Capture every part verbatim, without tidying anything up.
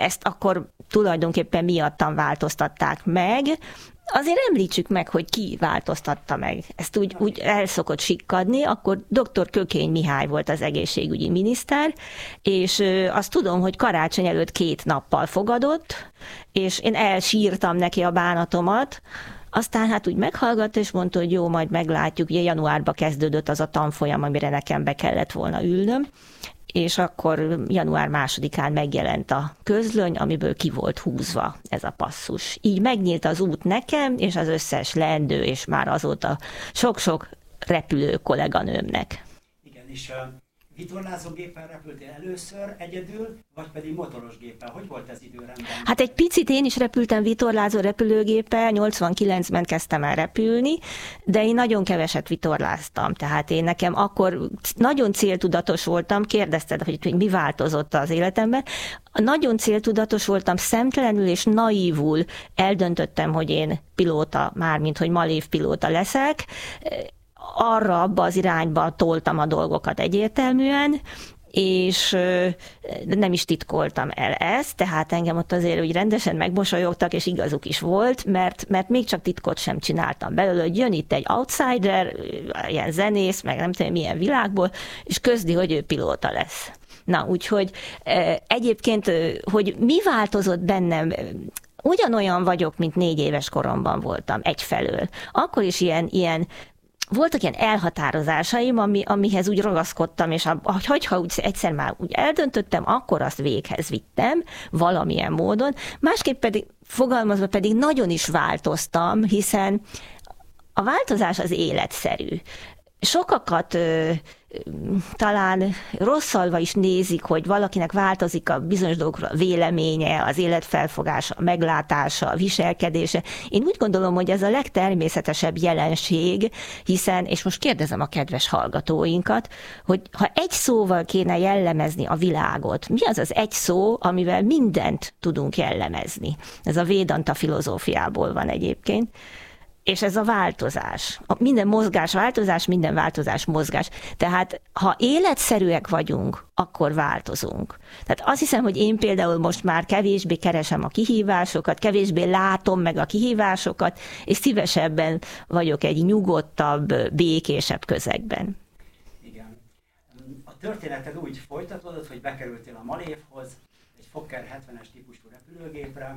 ezt akkor tulajdonképpen miattam változtatták meg. Azért említsük meg, hogy ki változtatta meg. Ezt úgy, úgy el szokott sikkadni, akkor doktor Kökény Mihály volt az egészségügyi miniszter, és azt tudom, hogy karácsony előtt két nappal fogadott, és én elsírtam neki a bánatomat, aztán hát úgy meghallgatta, és mondta, hogy jó, majd meglátjuk. Ugye januárban kezdődött az a tanfolyam, amire nekem be kellett volna ülnöm, és akkor január másodikán megjelent a közlöny, amiből ki volt húzva ez a passzus. Így megnyílt az út nekem, és az összes leendő, és már azóta sok-sok repülő kolléganőmnek. Igen, és uh, vitorlázógéppel repültél először egyedül, vagy pedig motoros géppel? Hogy volt ez időrendben? Hát egy picit én is repültem vitorlázó repülőgéppel, nyolcvankilencben kezdtem el repülni, de én nagyon keveset vitorláztam. Tehát én nekem akkor nagyon céltudatos voltam, kérdezted, hogy, hogy mi változott az életemben. Nagyon céltudatos voltam, szemtelenül és naívul eldöntöttem, hogy én pilóta, mármint hogy malév pilóta leszek. Arra, abba az irányba toltam a dolgokat egyértelműen, és nem is titkoltam el ezt, tehát engem ott azért úgy rendesen megmosolyogtak, és igazuk is volt, mert, mert még csak titkot sem csináltam belőle, hogy jön itt egy outsider, ilyen zenész, meg nem tudom milyen világból, és közdi, hogy ő pilóta lesz. Na, úgyhogy egyébként, hogy mi változott bennem, ugyanolyan vagyok, mint négy éves koromban voltam, egyfelől. Akkor is ilyen, ilyen voltak ilyen elhatározásaim, ami, amihez úgy ragaszkodtam, és hogy, ha úgy egyszer már úgy eldöntöttem, akkor azt véghez vittem valamilyen módon. Másképp pedig, fogalmazva pedig nagyon is változtam, hiszen a változás az életszerű. Sokakat ö, talán rosszalva is nézik, hogy valakinek változik a bizonyos dolgokra a véleménye, az életfelfogása, a meglátása, a viselkedése. Én úgy gondolom, hogy ez a legtermészetesebb jelenség, hiszen, és most kérdezem a kedves hallgatóinkat, hogy ha egy szóval kéne jellemezni a világot, mi az az egy szó, amivel mindent tudunk jellemezni? Ez a Védanta filozófiából van egyébként. És ez a változás. Minden mozgás változás, minden változás mozgás. Tehát ha életszerűek vagyunk, akkor változunk. Tehát azt hiszem, hogy én például most már kevésbé keresem a kihívásokat, kevésbé látom meg a kihívásokat, és szívesebben vagyok egy nyugodtabb, békésebb közegben. Igen. A történeted úgy folytatódott, hogy bekerültél a Malévhoz, egy Fokker hetvenes típusú repülőgépre.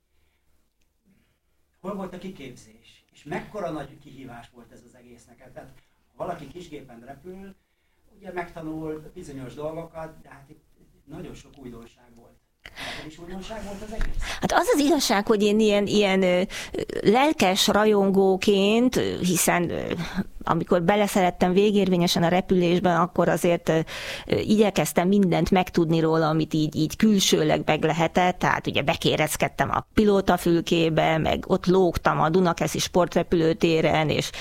Hol volt a kiképzés? És mekkora nagy kihívás volt ez az egész neked? Tehát ha valaki kisgépen repül, ugye megtanul bizonyos dolgokat, de hát itt nagyon sok újdonság volt. Neked is újdonság volt az egész? Hát az az igazság, hogy én ilyen, ilyen lelkes rajongóként, hiszen amikor beleszerettem végérvényesen a repülésben, akkor azért igyekeztem mindent megtudni róla, amit így, így külsőleg meg lehetett, tehát ugye bekérezkedtem a pilótafülkébe, meg ott lógtam a Dunakeszi sportrepülőtéren, és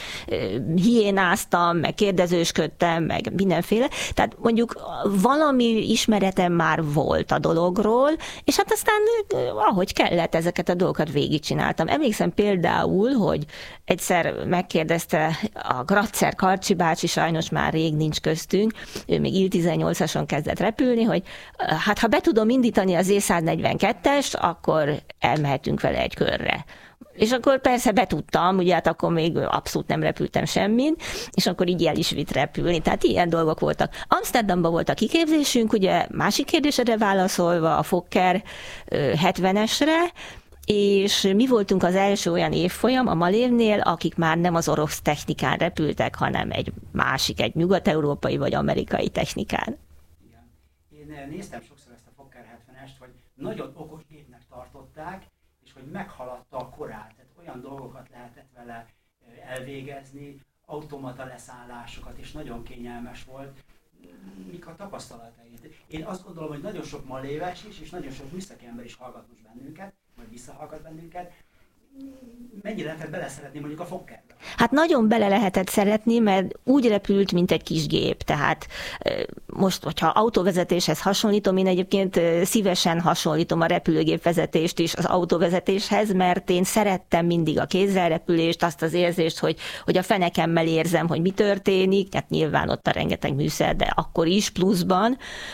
hiénáztam, meg kérdezősködtem, meg mindenféle. Tehát mondjuk valami ismeretem már volt a dologról, és hát aztán ahogy kellett, ezeket a dolgokat végigcsináltam. Emlékszem például, hogy egyszer megkérdezte a Gratszer Karcsi bácsi, sajnos már rég nincs köztünk, ő még I tizennyolcason kezdett repülni, hogy hát ha be tudom indítani az zé száznegyvenkettest, akkor elmehetünk vele egy körre. És akkor persze betudtam, ugye hát akkor még abszolút nem repültem semmin, és akkor így el is vitt repülni. Tehát ilyen dolgok voltak. Amsterdamban volt a kiképzésünk, ugye másik kérdésre válaszolva a Fokker hetvenesre, és mi voltunk az első olyan évfolyam a Malévnél, akik már nem az orosz technikán repültek, hanem egy másik, egy nyugat-európai vagy amerikai technikán. Igen. Én néztem sokszor ezt a Fokker hetvenest, hogy nagyon okos gépnek tartották, és hogy meghaladta a korát, tehát olyan dolgokat lehetett vele elvégezni, automata leszállásokat, és nagyon kényelmes volt. Mik a tapasztalataid? Én azt gondolom, hogy nagyon sok maléves is, és nagyon sok műszaki ember is hallgat most bennünket, vagy visszahallgat bennünket. Mennyire lehetett beleszeretni mondjuk a Fokkerbe? Hát nagyon bele lehetett szeretni, mert úgy repült, mint egy kis gép. Tehát most, hogyha autóvezetéshez hasonlítom, én egyébként szívesen hasonlítom a repülőgépvezetést is az autóvezetéshez, mert én szerettem mindig a kézzelrepülést, azt az érzést, hogy, hogy a fenekemmel érzem, hogy mi történik, hát nyilván ott a rengeteg műszer, de akkor is pluszban.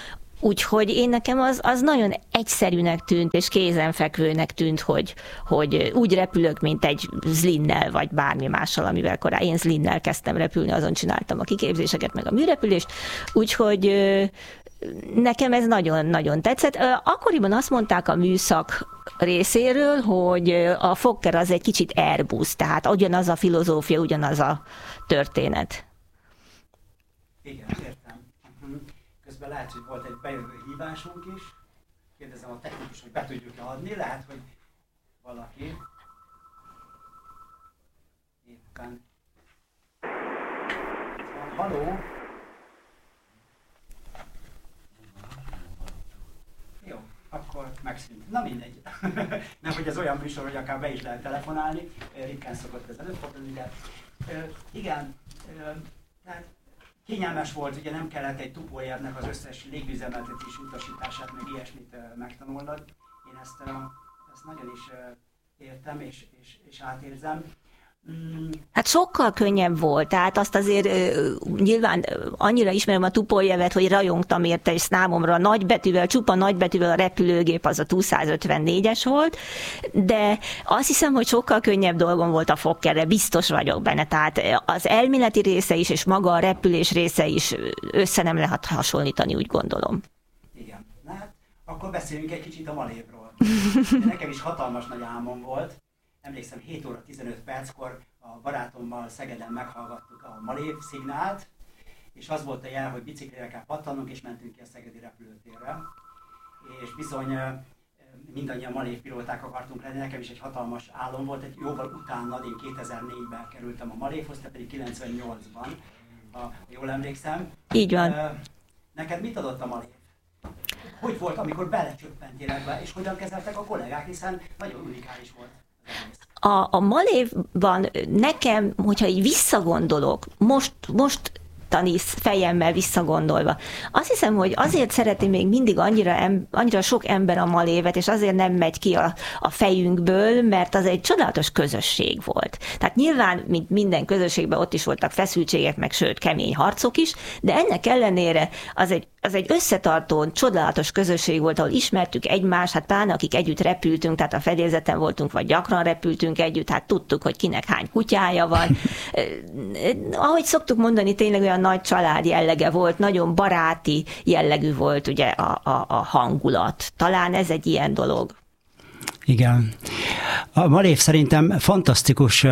Úgyhogy én nekem az, az nagyon egyszerűnek tűnt, és kézenfekvőnek tűnt, hogy, hogy úgy repülök, mint egy Zlinnel, vagy bármi mással, amivel korábban én Zlinnel kezdtem repülni, azon csináltam a kiképzéseket, meg a műrepülést. Úgyhogy nekem ez nagyon-nagyon tetszett. Akkoriban azt mondták a műszak részéről, hogy a Fokker az egy kicsit Airbus, tehát ugyanaz a filozófia, ugyanaz a történet. Igen, értem. Közben lehet, hogy volt egy bejövő hívásunk is. Kérdezem a technikus, hogy be tudjuk-e adni. Lehet, hogy valaki éppen... Haló? Jó, akkor megszűnt. Na mindegy. Nem, hogy ez olyan műsor, hogy akár be is lehet telefonálni. Ritkán szokott ez előfordulni, de igen, tehát kényelmes volt, ugye nem kellett egy tupójárnak az összes légüzemeltetés utasítását, meg ilyesmit megtanulnod. Én ezt, ezt nagyon is értem és, és, és átérzem. Mm. Hát sokkal könnyebb volt, tehát azt azért uh, nyilván uh, annyira ismerem a Tupoljevet, hogy rajongtam érte, és számomra nagybetűvel, csupa nagybetűvel a repülőgép az a kétszázötvennégyes volt, de azt hiszem, hogy sokkal könnyebb dolgom volt a Fokkerre, biztos vagyok benne, tehát az elméleti része is, és maga a repülés része is össze nem lehet hasonlítani, úgy gondolom. Igen, na hát akkor beszéljünk egy kicsit a Malévról. Nekem is hatalmas nagy álmom volt. Emlékszem, hét óra tizenöt perckor a barátommal Szegeden meghallgattuk a Malév szignált, és az volt a jel, hogy biciklire kell pattannunk, és mentünk ki a szegedi repülőtérre. És bizony mindannyian Malév pilóták akartunk lenni, nekem is egy hatalmas álom volt, egy jóval utána, én kétezer-négyben kerültem a Malévhoz, te pedig kilencvennyolcban, ha jól emlékszem. Így van. Neked mit adott a Malév? Hogy volt, amikor belecsöppentél ebbe, és hogyan kezeltek a kollégák, hiszen nagyon unikális volt. A, a Malévban nekem, hogyha így visszagondolok, most, most tanísz fejemmel visszagondolva, azt hiszem, hogy azért szereti még mindig annyira, em, annyira sok ember a Malévet, és azért nem megy ki a, a fejünkből, mert az egy csodálatos közösség volt. Tehát nyilván, mint minden közösségben ott is voltak feszültségek, meg sőt, kemény harcok is, de ennek ellenére az egy az egy összetartó, csodálatos közösség volt, ahol ismertük egymást, hát pláne akik együtt repültünk, tehát a fedélzeten voltunk, vagy gyakran repültünk együtt, hát tudtuk, hogy kinek hány kutyája van. Ahogy szoktuk mondani, tényleg olyan nagy család jellege volt, nagyon baráti jellegű volt ugye a, a, a hangulat. Talán ez egy ilyen dolog. Igen. A Malév szerintem fantasztikus,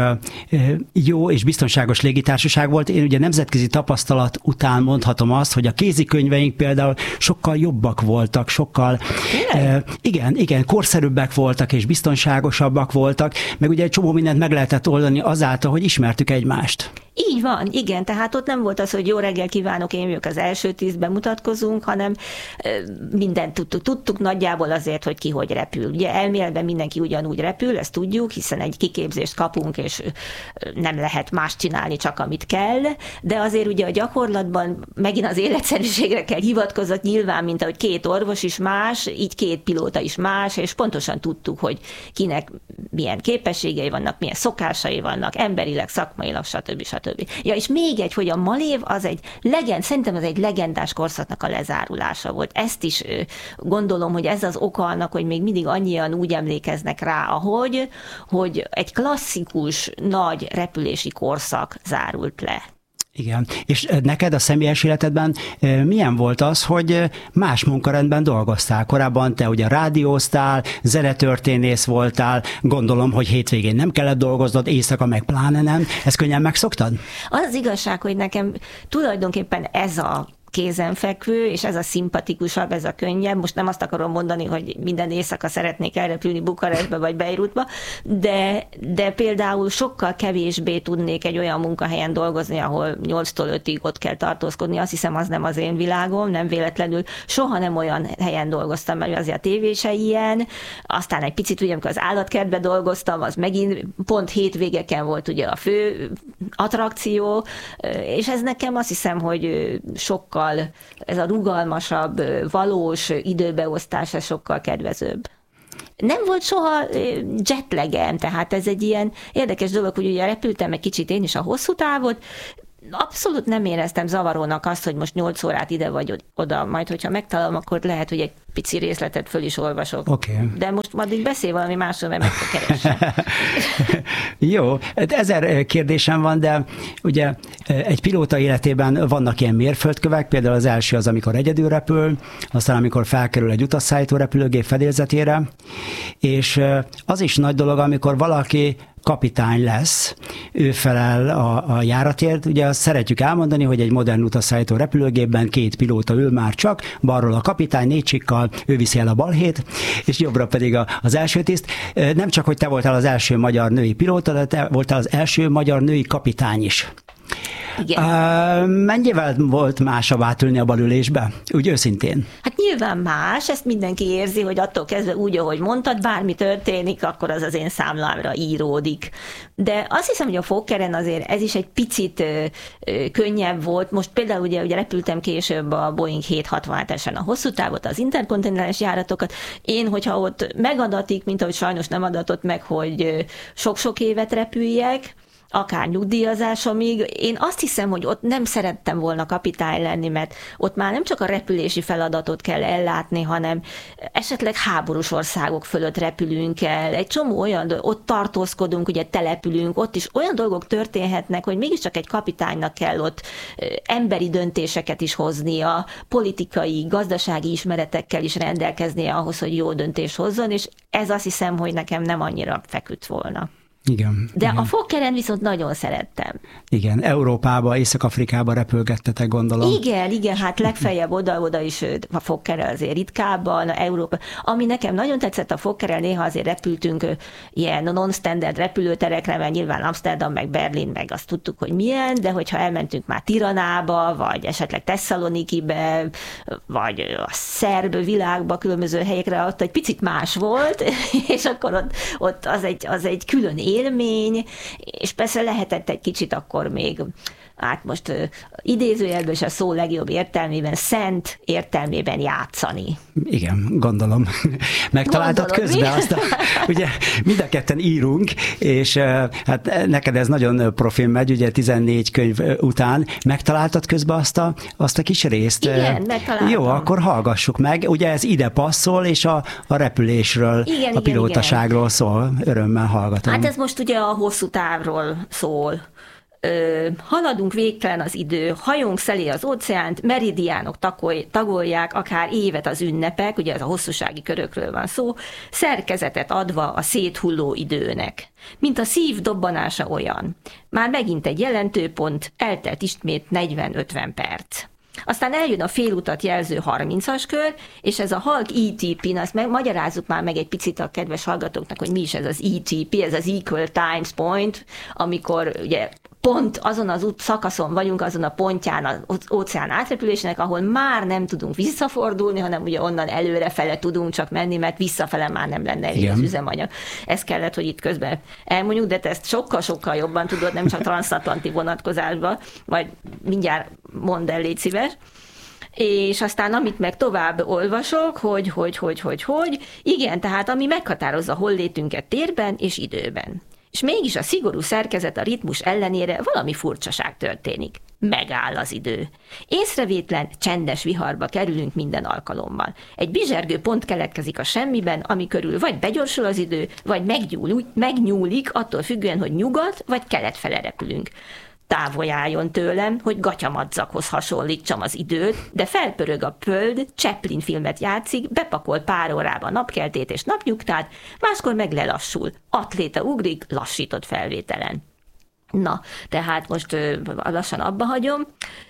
jó és biztonságos légitársaság volt. Én ugye nemzetközi tapasztalat után mondhatom azt, hogy a kézikönyveink például sokkal jobbak voltak, sokkal igen, igen, igen korszerűbbek voltak és biztonságosabbak voltak, meg ugye egy csomó mindent meg lehetett oldani azáltal, hogy ismertük egymást. Így van, igen, tehát ott nem volt az, hogy jó reggel kívánok, én vagyok az első tíz, bemutatkozunk, hanem mindent tudtuk, tudtuk nagyjából azért, hogy ki hogy repül. Ugye elméletben mindenki ugyanúgy repül, ezt tudjuk, hiszen egy kiképzést kapunk, és nem lehet más csinálni, csak amit kell, de azért ugye a gyakorlatban megint az életszerűségre kell hivatkozott, nyilván, mint ahogy két orvos is más, így két pilóta is más, és pontosan tudtuk, hogy kinek milyen képességei vannak, milyen szokásai vannak, emberileg, szakmailag, stb. stb. Ja, és még egy, hogy a Malév az egy legend, szerintem az egy legendás korszaknak a lezárulása volt. Ezt is gondolom, hogy ez az oka annak, hogy még mindig annyian úgy emlékeznek rá, ahogy, hogy egy klasszikus, nagy repülési korszak zárult le. Igen, és neked a személyes életedben milyen volt az, hogy más munkarendben dolgoztál? Korábban te ugye rádióztál, zenetörténész voltál, gondolom, hogy hétvégén nem kellett dolgoznod, éjszaka meg pláne nem. Ezt könnyen megszoktad? Az az igazság, hogy nekem tulajdonképpen ez a kézenfekvő, és ez a szimpatikusabb, ez a könnyebb. Most nem azt akarom mondani, hogy minden éjszaka szeretnék elrepülni Bukarestbe vagy Beirutba, de, de például sokkal kevésbé tudnék egy olyan munkahelyen dolgozni, ahol nyolctól ötig ott kell tartózkodni. Azt hiszem, az nem az én világom, nem véletlenül. Soha nem olyan helyen dolgoztam, mert azért a tévé se ilyen. Aztán egy picit, ugye, amikor az állatkertben dolgoztam, az megint pont hétvégeken volt ugye a fő attrakció, és ez nekem azt hiszem, hogy sokkal ez a rugalmasabb, valós időbeosztás, ez sokkal kedvezőbb. Nem volt soha jetlagem, tehát ez egy ilyen érdekes dolog, hogy ugye repültem egy kicsit én is a hosszú távot, abszolút nem éreztem zavarónak azt, hogy most nyolc órát ide vagy oda, majd hogyha megtalálom, akkor lehet, hogy egy pici részletet föl is olvasok. Okay. De most addig beszél valami másról, mert meg kell keresni. Jó, ezer kérdésem van, de ugye egy pilóta életében vannak ilyen mérföldkövek, például az első az, amikor egyedül repül, aztán amikor felkerül egy utasszállító repülőgép fedélzetére, és az is nagy dolog, amikor valaki kapitány lesz, ő felel a, a járatért. Ugye azt szeretjük elmondani, hogy egy modern utasszállító repülőgépben két pilóta ül már csak, balról a kapitány, négy csikkal, ő viszi el a balhét, és jobbra pedig a, az első tiszt. Nem csak, hogy te voltál az első magyar női pilóta, de te voltál az első magyar női kapitány is. Igen. Uh, mennyivel volt másabb átülni a balülésbe? Úgy őszintén. Hát nyilván más, ezt mindenki érzi, hogy attól kezdve úgy, ahogy mondtad, bármi történik, akkor az az én számlámra íródik. De azt hiszem, hogy a Fokkeren azért ez is egy picit ö, ö, könnyebb volt. Most például ugye, ugye repültem később a Boeing hétszázhatvanhetesen a hosszú távot, az interkontinentális járatokat. Én, hogyha ott megadatik, mint ahogy sajnos nem adatott meg, hogy sok-sok évet repüljek, akár nyugdíjazásomig. Én azt hiszem, hogy ott nem szerettem volna kapitány lenni, mert ott már nem csak a repülési feladatot kell ellátni, hanem esetleg háborús országok fölött repülünk el, egy csomó olyan, ott tartózkodunk, ugye települünk, ott is olyan dolgok történhetnek, hogy mégiscsak egy kapitánynak kell ott emberi döntéseket is hoznia, politikai, gazdasági ismeretekkel is rendelkeznie ahhoz, hogy jó döntés hozzon, és ez azt hiszem, hogy nekem nem annyira feküdt volna. Igen. De igen. a Fokkeren viszont nagyon szerettem. Igen, Európába, Észak-Afrikába repülgettetek, gondolom. Igen, igen, hát legfeljebb oda-oda is a Fokkerrel azért ritkábban, Európa. Ami nekem nagyon tetszett a Fokkerrel, néha azért repültünk ilyen non-standard repülőterekre, mert nyilván Amsterdam, meg Berlin, meg azt tudtuk, hogy milyen, de hogyha elmentünk már Tiranába, vagy esetleg Tesszalonikibe, vagy a szerb világba, különböző helyekre, ott egy picit más volt, és akkor ott, ott az, egy, az egy külön élmény, és persze lehetett egy kicsit akkor még, hát most uh, idézőjelből is a szó legjobb értelmében, szent értelmében játszani. Igen, gondolom. Megtaláltad Gondolom, közben mi? azt a, ugye mind a ketten írunk, és uh, hát neked ez nagyon profil megy, ugye tizennégy könyv után. Megtaláltad közben azt a, azt a kis részt? Igen, megtaláltam. Jó, akkor hallgassuk meg. Ugye ez ide passzol, és a, a repülésről, igen, a pilótaságról igen. szól. Örömmel hallgatom. Hát ez most ugye a hosszú távról szól. Ö, haladunk, végtelen az idő, hajónk szelé az óceánt, meridiánok takolj, tagolják, akár évet az ünnepek, ugye ez a hosszúsági körökről van szó, szerkezetet adva a széthulló időnek. Mint a szív dobbanása olyan. Már megint egy jelentőpont, eltelt ismét negyven-ötven perc. Aztán eljön a félutat jelző harmincas kör, és ez a halk E T P, azt meg, magyarázzuk már meg egy picit a kedves hallgatóknak, hogy mi is ez az E T P, ez az Equal Times Point, amikor ugye pont azon az út szakaszon vagyunk, azon a pontján az óceán átrepülésének, ahol már nem tudunk visszafordulni, hanem ugye onnan előrefele tudunk csak menni, mert visszafele már nem lenne elég az üzemanyag. Ez kellett, hogy itt közben elmondjuk, de te ezt sokkal-sokkal jobban tudod, nem csak transatlanti vonatkozásban, majd mindjárt mondd el, légy szíves. És aztán amit meg tovább olvasok, hogy, hogy, hogy, hogy, hogy, igen, tehát ami meghatározza hol létünket térben és időben. És mégis a szigorú szerkezet, a ritmus ellenére valami furcsaság történik. Megáll az idő. Észrevétlen, csendes viharba kerülünk minden alkalommal. Egy bizsergő pont keletkezik a semmiben, ami körül vagy begyorsul az idő, vagy megnyúl, megnyúlik, attól függően, hogy nyugat vagy kelet fele repülünk. Távol álljon tőlem, hogy gatyamadzakhoz hasonlítsam az időt, de felpörög a föld, Chaplin filmet játszik, bepakol pár órába napkeltét és napnyugtát, máskor meg lelassul. Atléta ugrik, lassított felvételen. Na, tehát most ö, lassan abba hagyom.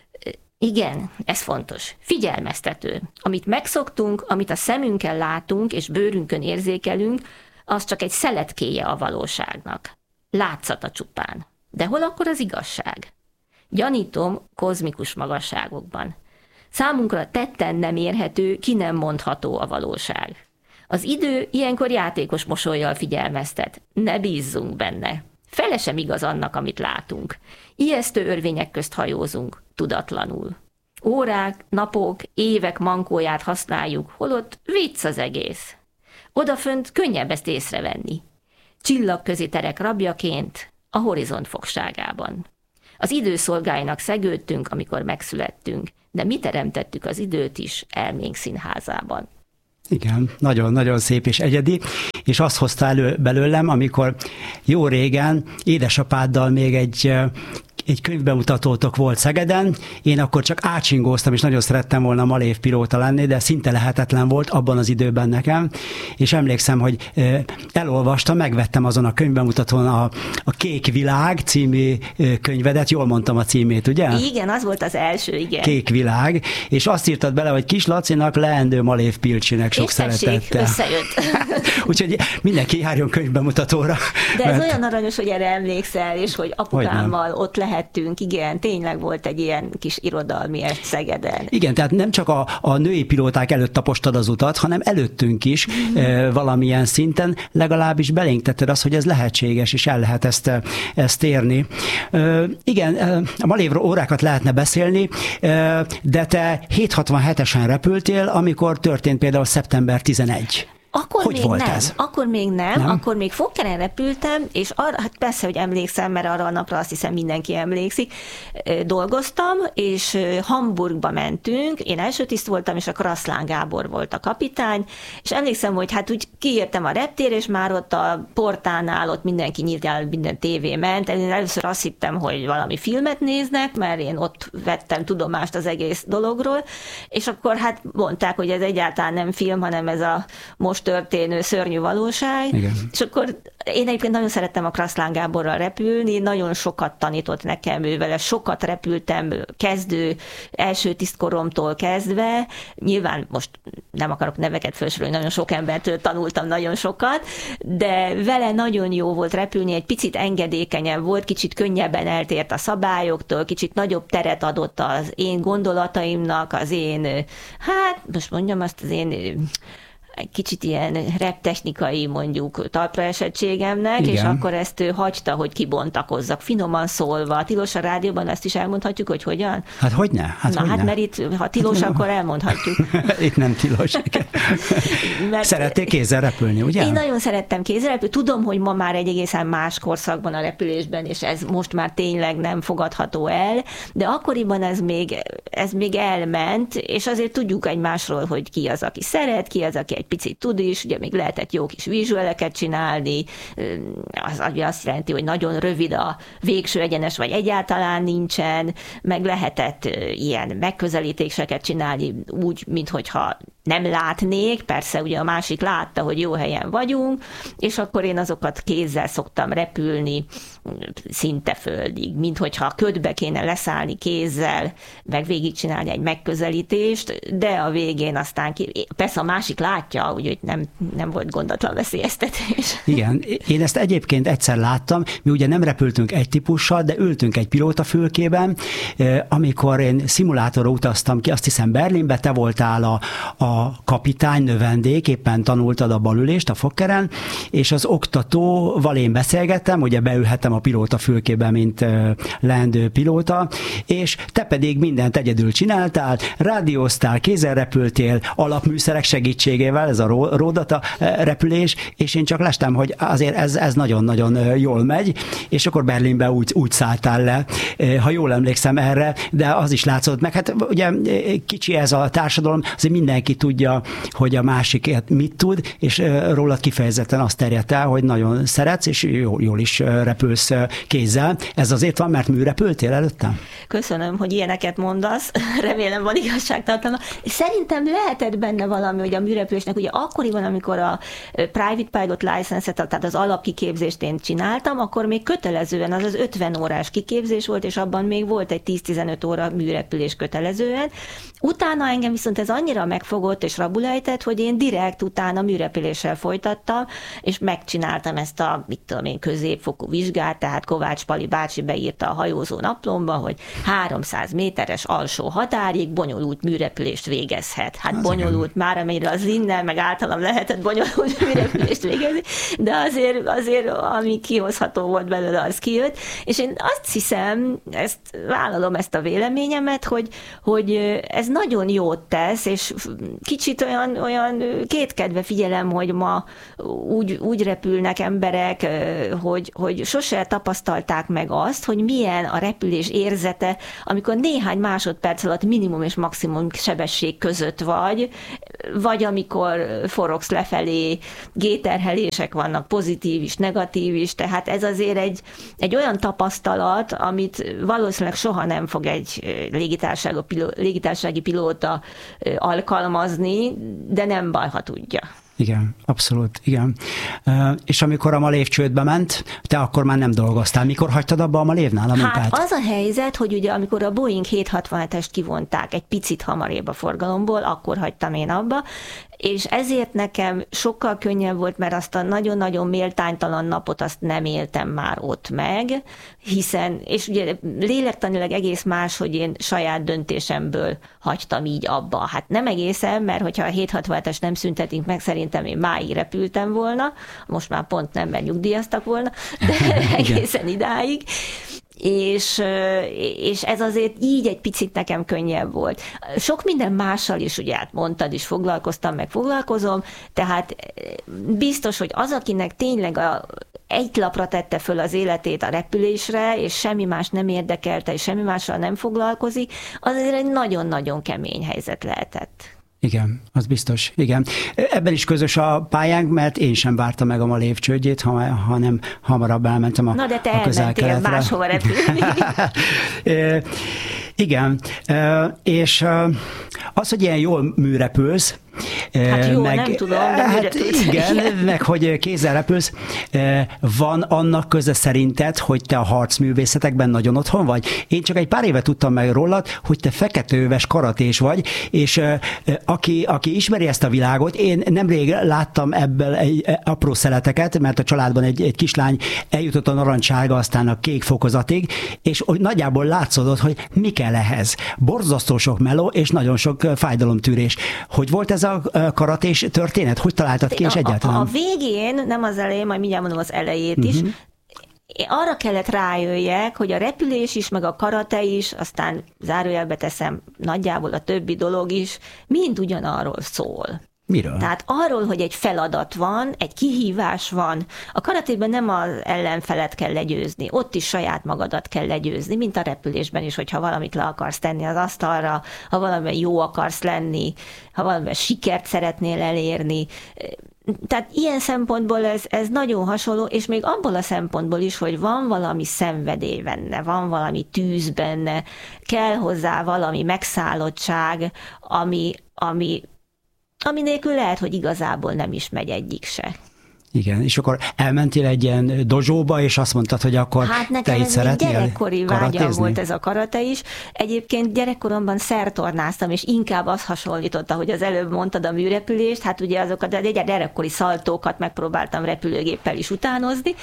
Igen, ez fontos. Figyelmeztető. Amit megszoktunk, amit a szemünkkel látunk és bőrünkön érzékelünk, az csak egy szeletkéje a valóságnak. Látszata csupán. De hol akkor az igazság? Gyanítom, kozmikus magasságokban. Számunkra tetten nem érhető, ki nem mondható a valóság. Az idő ilyenkor játékos mosollyal figyelmeztet. Ne bízzunk benne. Fele sem igaz annak, amit látunk. Ijesztő örvények közt hajózunk, tudatlanul. Órák, napok, évek mankóját használjuk, holott vicc az egész. Odafönt könnyebb ezt észrevenni. Csillagközi terek rabjaként, a horizont fogságában. Az idő szolgáinak szegődtünk, amikor megszülettünk, de mi teremtettük az időt is elménk színházában. Igen, nagyon-nagyon szép és egyedi, és azt hozta elő belőlem, amikor jó régen édesapáddal még egy egy könyvbemutatótok volt Szegeden, én akkor csak átsingóztam, és nagyon szerettem volna Malév pilóta lenni, de szinte lehetetlen volt abban az időben nekem, és emlékszem, hogy elolvastam, megvettem azon a könyvbemutatón a, a Kék világ című könyvedet, jól mondtam a címét, ugye? Igen, az volt az első, igen. Kék világ, és azt írtad bele, hogy Kis Lacinak leendő Malév Pilcsinek sok szeretettel. Összejött. Úgyhogy mindenki járjon könyvbemutatóra. De ez mert... olyan aranyos, hogy erre emlékszel, és hogy apukámmal ott lehet lehettünk, igen, tényleg volt egy ilyen kis irodalmi est Szegeden. Igen, tehát nem csak a, a női pilóták előtt tapostad az utat, hanem előttünk is mm. e, valamilyen szinten, legalábbis belénk tetted azt, hogy ez lehetséges, és el lehet ezt, ezt érni. E, igen, a Malév órákat lehetne beszélni, e, de te hétszázhatvanhetesen repültél, amikor történt például szeptember tizenegy. Akkor hogy még volt nem, ez? akkor még nem, nem, akkor még Fokkeren repültem, és arra, hát persze, hogy emlékszem, mert arra a napra azt hiszem mindenki emlékszik, dolgoztam, és Hamburgba mentünk, én első tiszt voltam, és a Kraszlán Gábor volt a kapitány, és emlékszem, hogy hát úgy kiértem a reptér, és már ott a portánál ott mindenki nyílt el, minden tévé ment, én először azt hittem, hogy valami filmet néznek, mert én ott vettem tudomást az egész dologról, és akkor hát mondták, hogy ez egyáltalán nem film, hanem ez a most történő szörnyű valóság. Igen. És akkor én egyébként nagyon szerettem a Kraszlán Gáborral repülni, nagyon sokat tanított nekem ő vele, sokat repültem kezdő, első tisztkoromtól kezdve. Nyilván most nem akarok neveket felsorolni, nagyon sok embertől tanultam nagyon sokat, de vele nagyon jó volt repülni, egy picit engedékenyebb volt, kicsit könnyebben eltért a szabályoktól, kicsit nagyobb teret adott az én gondolataimnak, az én, hát most mondjam azt, az én egy kicsit ilyen reptechnikai mondjuk talpraesettségemnek, igen. És akkor ezt ő hagyta, hogy kibontakozzak, finoman szólva. Tilos a rádióban, ezt is elmondhatjuk, hogy hogyan? Hát hogyne? Hát Na hogyne? hát mert itt, ha tilos, hát, akkor elmondhatjuk. Itt nem tilos. Mert szerettél kézzel repülni, ugye? Én nagyon szerettem kézzel repülni. Tudom, hogy ma már egy egészen más korszakban a repülésben, és ez most már tényleg nem fogadható el, de akkoriban ez még, ez még elment, és azért tudjuk egymásról, hogy ki az, aki szeret, ki az, aki egy picit tud is, ugye még lehetett jó kis visualeket csinálni, az azt jelenti, hogy nagyon rövid a végső egyenes, vagy egyáltalán nincsen, meg lehetett ilyen megközelítéseket csinálni úgy, minthogyha nem látnék, persze ugye a másik látta, hogy jó helyen vagyunk, és akkor én azokat kézzel szoktam repülni szinte földig, minthogyha a ködbe kéne leszállni kézzel, meg végigcsinálni egy megközelítést, de a végén aztán ki, persze a másik látja, úgyhogy nem, nem volt gondatlan veszélyeztetés. Igen, én ezt egyébként egyszer láttam, mi ugye nem repültünk egy típussal, de ültünk egy pilótafülkében, amikor én szimulátorra utaztam ki, azt hiszem Berlinbe, te voltál a, a kapitány, növendék, éppen tanultad a balülést a Fokkeren, és az oktatóval én beszélgettem, ugye beülhettem a pilótafülkébe, mint leendő pilóta, és te pedig mindent egyedül csináltál, rádióztál, kézzel repültél, alapműszerek segítségével, ez a ródata repülés, és én csak lestem, hogy azért ez, ez nagyon-nagyon jól megy, és akkor Berlinbe úgy, úgy szálltál le, ha jól emlékszem erre, de az is látszott meg. Hát ugye kicsi ez a társadalom, azért mindenki tudja, hogy a másik mit tud, és rólad kifejezetten azt terjedt el, hogy nagyon szeretsz, és jól, jól is repülsz kézzel. Ez azért van, mert műrepültél előtte? Köszönöm, hogy ilyeneket mondasz. Remélem van igazságtartalma. Szerintem lehetett benne valami, hogy a műrepülésnek ugye akkoriban, amikor a Private Pilot License-et, tehát az alapkiképzést én csináltam, akkor még kötelezően az az ötven órás kiképzés volt, és abban még volt egy tíz-tizenöt óra műrepülés kötelezően. Utána engem viszont ez annyira megfogott és rabulejtett, hogy én direkt utána műrepüléssel folytattam, és megcsináltam ezt a, mit tudom én, középfokú vizsgát, tehát Kovács Pali bácsi beírta a hajózó naplomba, hogy háromszáz méteres alsó határig bonyolult műrepülést végezhet. Hát az bonyolult igen. Már, amelyre az innen, meg általam lehetett bonyolult műrepülést végezni, de azért, azért ami kihozható volt belőle, az kijött, és én azt hiszem, ezt vállalom ezt a véleményemet, hogy, hogy ez nagyon jót tesz, és kicsit olyan, olyan kétkedve figyelem, hogy ma úgy, úgy repülnek emberek, hogy, hogy sose tapasztalták meg azt, hogy milyen a repülés érzete, amikor néhány másodperc alatt minimum és maximum sebesség között vagy, vagy amikor forogsz lefelé, G-terhelések vannak, pozitív is, negatív is, tehát ez azért egy, egy olyan tapasztalat, amit valószínűleg soha nem fog egy légitársasági pilóta alkalmazni, de nem baj, ha tudja. Igen, abszolút, igen. És amikor a Malév csődbe ment, te akkor már nem dolgoztál. Mikor hagytad abba a Malévnál a munkát? Hát az a helyzet, hogy ugye amikor a Boeing hétszázhatvanhetest kivonták egy picit hamarébb a forgalomból, akkor hagytam én abba, és ezért nekem sokkal könnyebb volt, mert azt a nagyon-nagyon méltánytalan napot azt nem éltem már ott meg, hiszen, és ugye lélektanilag egész más, hogy én saját döntésemből hagytam így abba. Hát nem egészen, mert hogyha a hétszázhatvanhetest nem szüntetünk meg, szerintem én máig repültem volna, most már pont nem, mert nyugdíjaztak volna, de egészen idáig. És, és ez azért így egy picit nekem könnyebb volt. Sok minden mással is, ugye hát mondtad is, foglalkoztam, meg foglalkozom, tehát biztos, hogy az, akinek tényleg a, egy lapra tette föl az életét a repülésre, és semmi más nem érdekelte, és semmi mással nem foglalkozik, az azért egy nagyon-nagyon kemény helyzet lehetett. Igen, az biztos, igen. Ebben is közös a pályánk, mert én sem vártam meg a Malév csődjét, hanem hamarabb elmentem a Na de te a elmentél máshova repülni. Igen, és az, hogy ilyen jól műrepülsz, hát jó, meg, nem tudom, de hát igen, meg hogy kézzel repülsz, van annak köze szerinted, hogy te a harcművészetekben nagyon otthon vagy? Én csak egy pár éve tudtam meg rólad, hogy te feketőves karatés vagy, és aki, aki ismeri ezt a világot, én nemrég láttam ebből egy apró szeleteket, mert a családban egy, egy kislány eljutott a narancssárga, aztán a kék fokozatig, és nagyjából látszódott, hogy mi kell ehhez. Borzasztó sok meló, és nagyon sok fájdalomtűrés. Hogy volt ez a karatés történet? Hogy találtad ki, és egyáltalán? A, a végén, nem az elején, majd mindjárt mondom az elejét uh-huh. is, én arra kellett rájöjjek, hogy a repülés is, meg a karate is, aztán zárójelbe teszem, nagyjából a többi dolog is, mind ugyanarról szól. Miről? Tehát arról, hogy egy feladat van, egy kihívás van. A karatében nem az ellenfelet kell legyőzni, ott is saját magadat kell legyőzni, mint a repülésben is, hogyha valamit le akarsz tenni az asztalra, ha valamiben jó akarsz lenni, ha valamiben sikert szeretnél elérni. Tehát ilyen szempontból ez, ez nagyon hasonló, és még abból a szempontból is, hogy van valami szenvedély benne, van valami tűz benne, kell hozzá valami megszállottság, ami, ami ami nélkül lehet, hogy igazából nem is megy egyik se. Igen, és akkor elmentél egy ilyen dozsóba, és azt mondtad, hogy akkor hát te itt szeretnél Hát nekem gyerekkori vágyam volt ez a karate is. Egyébként gyerekkoromban szertornáztam, és inkább azt hasonlította, hogy az előbb mondtad a műrepülést, hát ugye azokat a gyerekkori szaltókat megpróbáltam repülőgéppel is utánozni,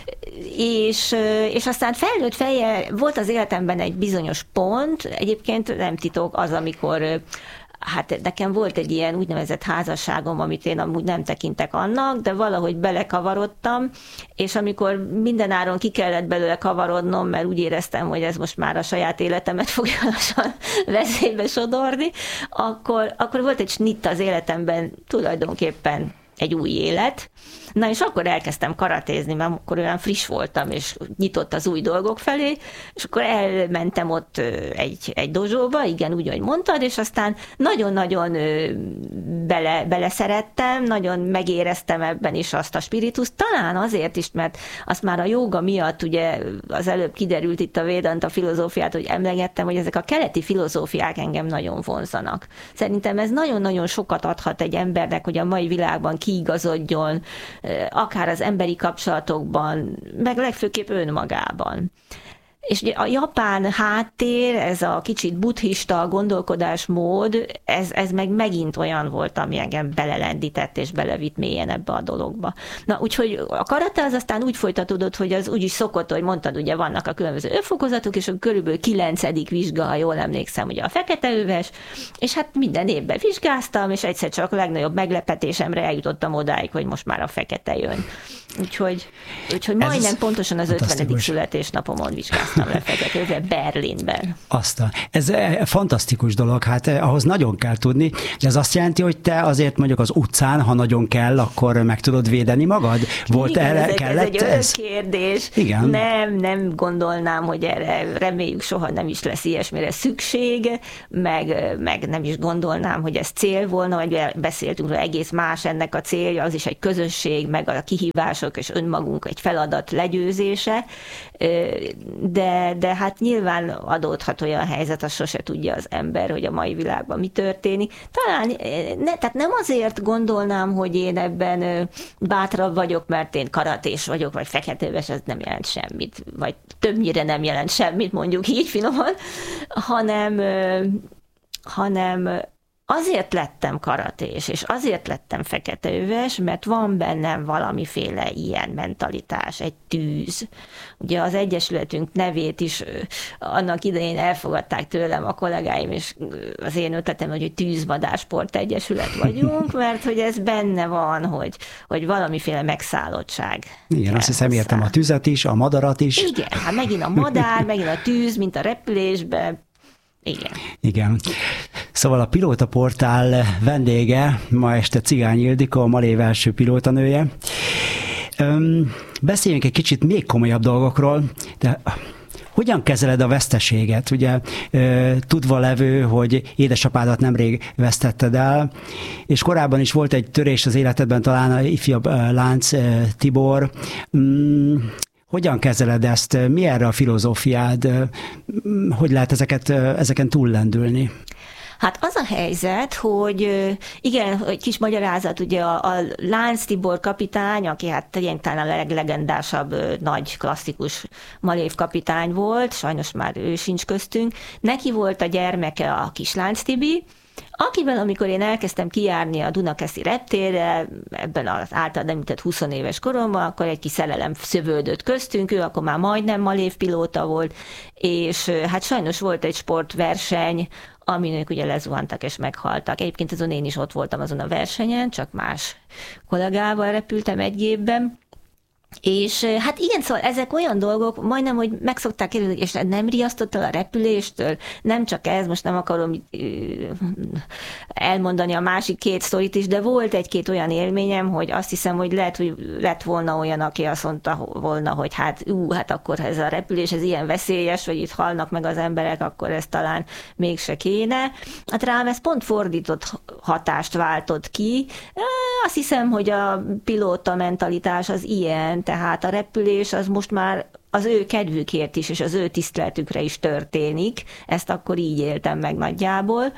és, és aztán felnőtt feje volt az életemben egy bizonyos pont, egyébként nem titok az, amikor hát nekem volt egy ilyen úgynevezett házasságom, amit én amúgy nem tekintek annak, de valahogy belekavarodtam, és amikor mindenáron ki kellett belőle kavarodnom, mert úgy éreztem, hogy ez most már a saját életemet fogja lassan veszélybe sodorni, akkor, akkor volt egy snitt az életemben, tulajdonképpen egy új élet. Na és akkor elkezdtem karatézni, mert akkor olyan friss voltam, és nyitott az új dolgok felé, és akkor elmentem ott egy, egy dozsóba, igen, úgy, ahogy mondtad, és aztán nagyon-nagyon bele, beleszerettem, nagyon megéreztem ebben is azt a spirituszt, talán azért is, mert azt már a jóga miatt, ugye az előbb kiderült itt a Vedanta filozófiát, hogy emlegettem, hogy ezek a keleti filozófiák engem nagyon vonzanak. Szerintem ez nagyon-nagyon sokat adhat egy embernek, hogy a mai világban kiigazodjon, akár az emberi kapcsolatokban, meg legfőképp önmagában. És ugye a japán háttér, ez a kicsit buddhista gondolkodásmód, ez, ez meg megint olyan volt, ami engem belelendített és belevitt mélyen ebbe a dologba. Na, úgyhogy a karate az aztán úgy folytatódott, hogy az úgy is szokott, hogy mondtad, ugye vannak a különböző övfokozatok, és a körülbelül kilencedik vizsga, ha jól emlékszem, ugye a feketeöves, és hát minden évben vizsgáztam, és egyszer csak a legnagyobb meglepetésemre eljutottam odáig, hogy most már a fekete jön. Úgyhogy, úgyhogy majdnem pontosan az ötvenedik születésnapomon vizsgáztam le feketővel Berlinben. Aztán. Ez fantasztikus dolog, hát ahhoz nagyon kell tudni, de ez azt jelenti, hogy te azért mondjuk az utcán, ha nagyon kell, akkor meg tudod védeni magad? Volt igen, erre, ez egy, kellett ez egy ez? kérdés. Igen. Nem, nem gondolnám, hogy erre reméljük soha nem is lesz ilyesmire szükség, meg, meg nem is gondolnám, hogy ez cél volna, vagy beszéltünk, hogy egész más ennek a célja, az is egy közösség, meg a kihívások és önmagunk egy feladat legyőzése, de, de hát nyilván adódhat olyan helyzet, azt sose tudja az ember, hogy a mai világban mi történik. Talán, ne, tehát nem azért gondolnám, hogy én ebben bátrabb vagyok, mert én karatés vagyok, vagy feketeöves, ez nem jelent semmit, vagy többnyire nem jelent semmit, mondjuk így finoman, hanem, hanem azért lettem karatés, és azért lettem feketeöves, mert van bennem valamiféle ilyen mentalitás, egy tűz. Ugye az Egyesületünk nevét is annak idején elfogadták tőlem a kollégáim, és az én ötletem, hogy Tűzmadársport Egyesület vagyunk, mert hogy ez benne van, hogy, hogy valamiféle megszállottság. Igen, azt hiszem értem a tüzet is, a madarat is. Igen, hát megint a madár, megint a tűz, mint a repülésben. Igen. Igen. Szóval a Pilóta Portál vendége ma este Cigány Ildikó, a Malév első pilótanője. Öm, beszéljünk egy kicsit még komolyabb dolgokról, de hogyan kezeled a veszteséget? Ugye tudva levő, hogy édesapádat nemrég vesztetted el, és korábban is volt egy törés az életedben, talán a ifjabb lánc Tibor. Hogyan kezeled ezt? Mi erre a filozófiád? Hogy lehet ezeket, ezeken túllendülni? Hát az a helyzet, hogy igen, egy kis magyarázat, ugye a, a Lánc Tibor kapitány, aki hát ilyen talán a leglegendásabb nagy klasszikus malév kapitány volt, sajnos már ő sincs köztünk, neki volt a gyermeke a kis Lánc Tibi, akivel, amikor én elkezdtem kijárni a Dunakeszi reptérre, ebben az által említett húsz éves koromban, akkor egy kis szerelem szövődött köztünk, ő akkor már majdnem malévpilóta volt, és hát sajnos volt egy sportverseny, amin ők ugye lezuhantak és meghaltak. Egyébként azon én is ott voltam azon a versenyen, csak más kollégával repültem egy gépben. És hát igen, szóval ezek olyan dolgok, majdnem, hogy meg szokták kérdezni, és nem riasztott el a repüléstől, nem csak ez, most nem akarom elmondani a másik két sztorit is, de volt egy-két olyan élményem, hogy azt hiszem, hogy lehet, hogy lett volna olyan, aki azt mondta volna, hogy hát ú, hát akkor ez a repülés, ez ilyen veszélyes, vagy itt halnak meg az emberek, akkor ez talán mégse kéne. Hát rám ez pont fordított hatást váltott ki. Azt hiszem, hogy a pilóta mentalitás az ilyen, tehát a repülés az most már az ő kedvükért is, és az ő tiszteletükre is történik. Ezt akkor így éltem meg nagyjából.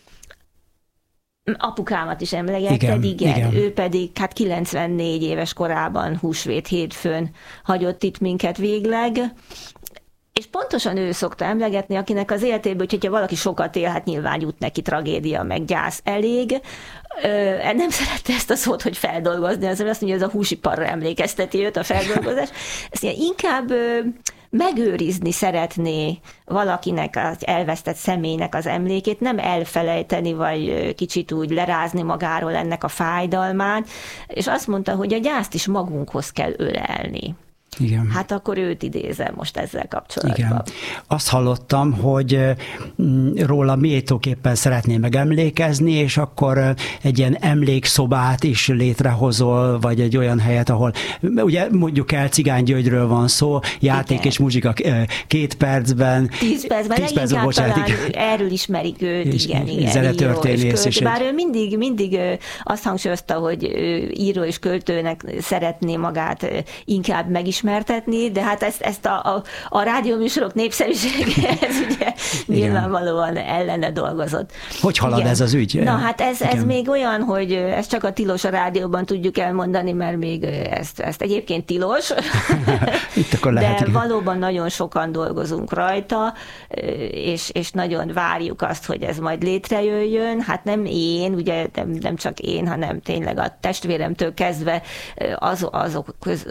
Apukámat is emlegetted, igen, igen, igen. Ő pedig hát kilencvennégy éves korában, húsvét hétfőn hagyott itt minket végleg. És pontosan ő szokta emlegetni, akinek az életéből, hogyha valaki sokat él, hát nyilván jut neki tragédia, meg gyász elég. Ö, nem szerette ezt a szót, hogy feldolgozni, az azt mondja, hogy ez a húsiparra emlékezteti őt a feldolgozás. Ezt inkább ö, megőrizni szeretné valakinek, az elvesztett személynek az emlékét, nem elfelejteni, vagy kicsit úgy lerázni magáról ennek a fájdalmát, és azt mondta, hogy a gyászt is magunkhoz kell ölelni. Igen. Hát akkor őt idézem most ezzel kapcsolatban. Igen. Azt hallottam, hogy róla méltóképpen szeretné megemlékezni, és akkor egy ilyen emlékszobát is létrehozol, vagy egy olyan helyet, ahol ugye mondjuk el Cigány Györgyről van szó, játék igen. és muzsika két percben. Tíz percben, tíz percben bocsánat, talán igen. erről ismerik őt, és igen, igen. Zenetörténész. És bár ő mindig, mindig azt hangsúlyozta, hogy író és költőnek szeretné magát inkább megismerni, ismertetni, de hát ezt, ezt a, a, a rádióműsorok népszerűségéhez ugye nyilvánvalóan ellene dolgozott. Hogy halad igen. ez az ügy? Na hát ez, ez még olyan, hogy ezt csak a tilos a rádióban tudjuk elmondani, mert még ezt, ezt egyébként tilos, Itt akkor lehet, de igen. valóban nagyon sokan dolgozunk rajta, és, és nagyon várjuk azt, hogy ez majd létrejöjjön. Hát nem én, ugye nem, nem csak én, hanem tényleg a testvéremtől kezdve az, azok köz,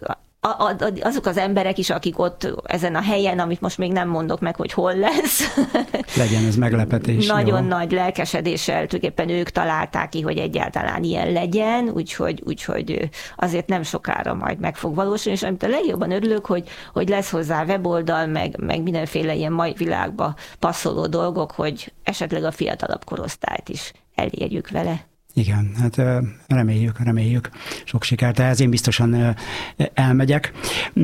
a, a, azok az emberek is, akik ott ezen a helyen, amit most még nem mondok meg, hogy hol lesz. Legyen ez meglepetés. Nagyon jó. nagy lelkesedéssel, tulajdonképpen ők találták ki, hogy egyáltalán ilyen legyen, úgyhogy, úgyhogy azért nem sokára majd meg fog valósulni, és amit a legjobban örülök, hogy, hogy lesz hozzá weboldal, meg, meg mindenféle ilyen mai világba passzoló dolgok, hogy esetleg a fiatalabb korosztályt is elérjük vele. Igen, hát reméljük, reméljük. Sok sikert ehhez, én biztosan elmegyek.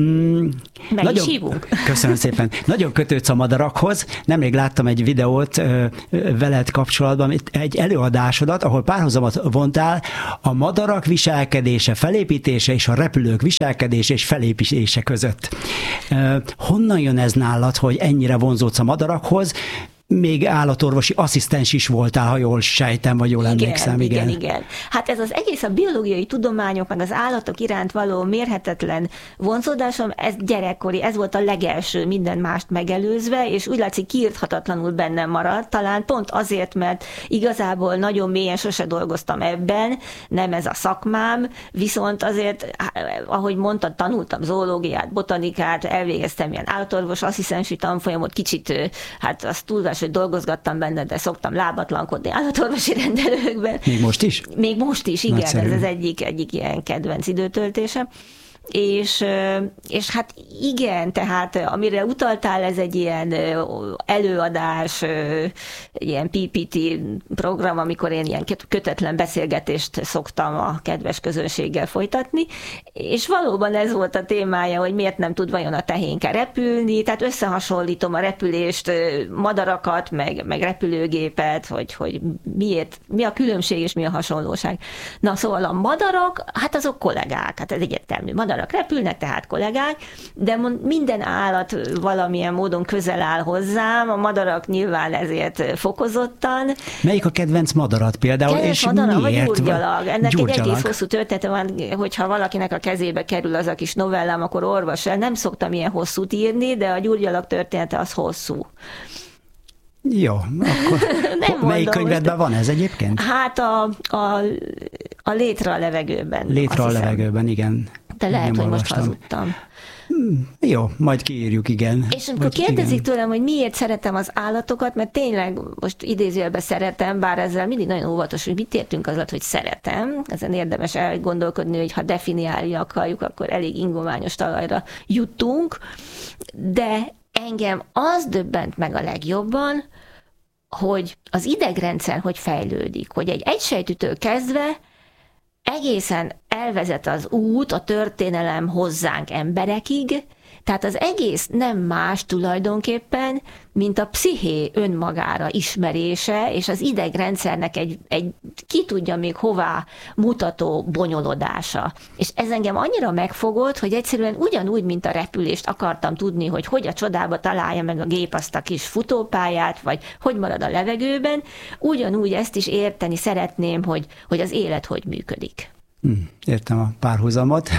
Meg Nagyon, is hívunk. Köszönöm szépen. Nagyon kötődsz a madarakhoz. Nemrég láttam egy videót veled kapcsolatban, egy előadásodat, ahol párhuzamot vontál a madarak viselkedése, felépítése és a repülők viselkedése és felépítése között. Honnan jön ez nálad, hogy ennyire vonzódsz a madarakhoz? Még állatorvosi asszisztens is voltál, ha jól sejtem, vagy jól igen, emlékszem. Igen, igen, igen. Hát ez az egész a biológiai tudományok, meg az állatok iránt való mérhetetlen vonzódásom, ez gyerekkori, ez volt a legelső, minden mást megelőzve, és úgy látszik kiirthatatlanul bennem maradt, talán pont azért, mert igazából nagyon mélyen sose dolgoztam ebben, nem ez a szakmám, viszont azért, ahogy mondtad, tanultam zoológiát, botanikát, elvégeztem ilyen állatorvos asszisztensi tanfolyamot, kicsit, hát azt túlzás, hogy dolgozgattam benne, de szoktam lábatlankodni állatorvosi rendelőkben. Még most is? Még most is, igen, Nagyszerű. Ez az egyik, egyik ilyen kedvenc időtöltésem. És, és hát igen, tehát amire utaltál, ez egy ilyen előadás, ilyen pé pé té program, amikor én ilyen kötetlen beszélgetést szoktam a kedves közönséggel folytatni, és valóban ez volt a témája, hogy miért nem tud vajon a tehénke repülni, tehát összehasonlítom a repülést, madarakat, meg, meg repülőgépet, hogy, hogy miért, mi a különbség és mi a hasonlóság. Na szóval a madarak, hát azok kollégák, hát ez egyértelmű, madarak repülnek, tehát kollégák, de minden állat valamilyen módon közel áll hozzám, a madarak nyilván ezért fokozottan. Melyik a kedvenc madarat például, kedvenc és madara, miért? Vagy gyurgyalag. Ennek gyurgyalag. egy egész hosszú története van, hogyha valakinek a kezébe kerül az a kis novellám, akkor olvas el. Nem szoktam ilyen hosszút írni, de a gyurgyalag története az hosszú. Jó, akkor nem melyik könyvedben most. van ez egyébként? Hát a, a, a Létre a levegőben. Létre a levegőben, igen. De lehet, Nem hogy most olvastam. hazudtam. Jó, majd kiírjuk, igen. És amikor Vagy kérdezik igen. tőlem, hogy miért szeretem az állatokat, mert tényleg most idézőjelben szeretem, bár ezzel mindig nagyon óvatos, hogy mit értünk az alatt, hogy szeretem. Ezen érdemes elgondolkodni, hogy ha definiálni akarjuk, akkor elég ingományos talajra jutunk. De engem az döbbent meg a legjobban, hogy az idegrendszer hogy fejlődik, hogy egy egysejtűtől kezdve egészen elvezet az út, a történelem hozzánk emberekig, tehát az egész nem más tulajdonképpen, mint a psziché önmagára ismerése, és az idegrendszernek egy, egy ki tudja még hová mutató bonyolodása. És ez engem annyira megfogott, hogy egyszerűen ugyanúgy, mint a repülést akartam tudni, hogy hogy a csodába találja meg a gép azt a kis futópályát, vagy hogy marad a levegőben, ugyanúgy ezt is érteni szeretném, hogy, hogy az élet hogy működik. Hmm, értem a párhuzamot.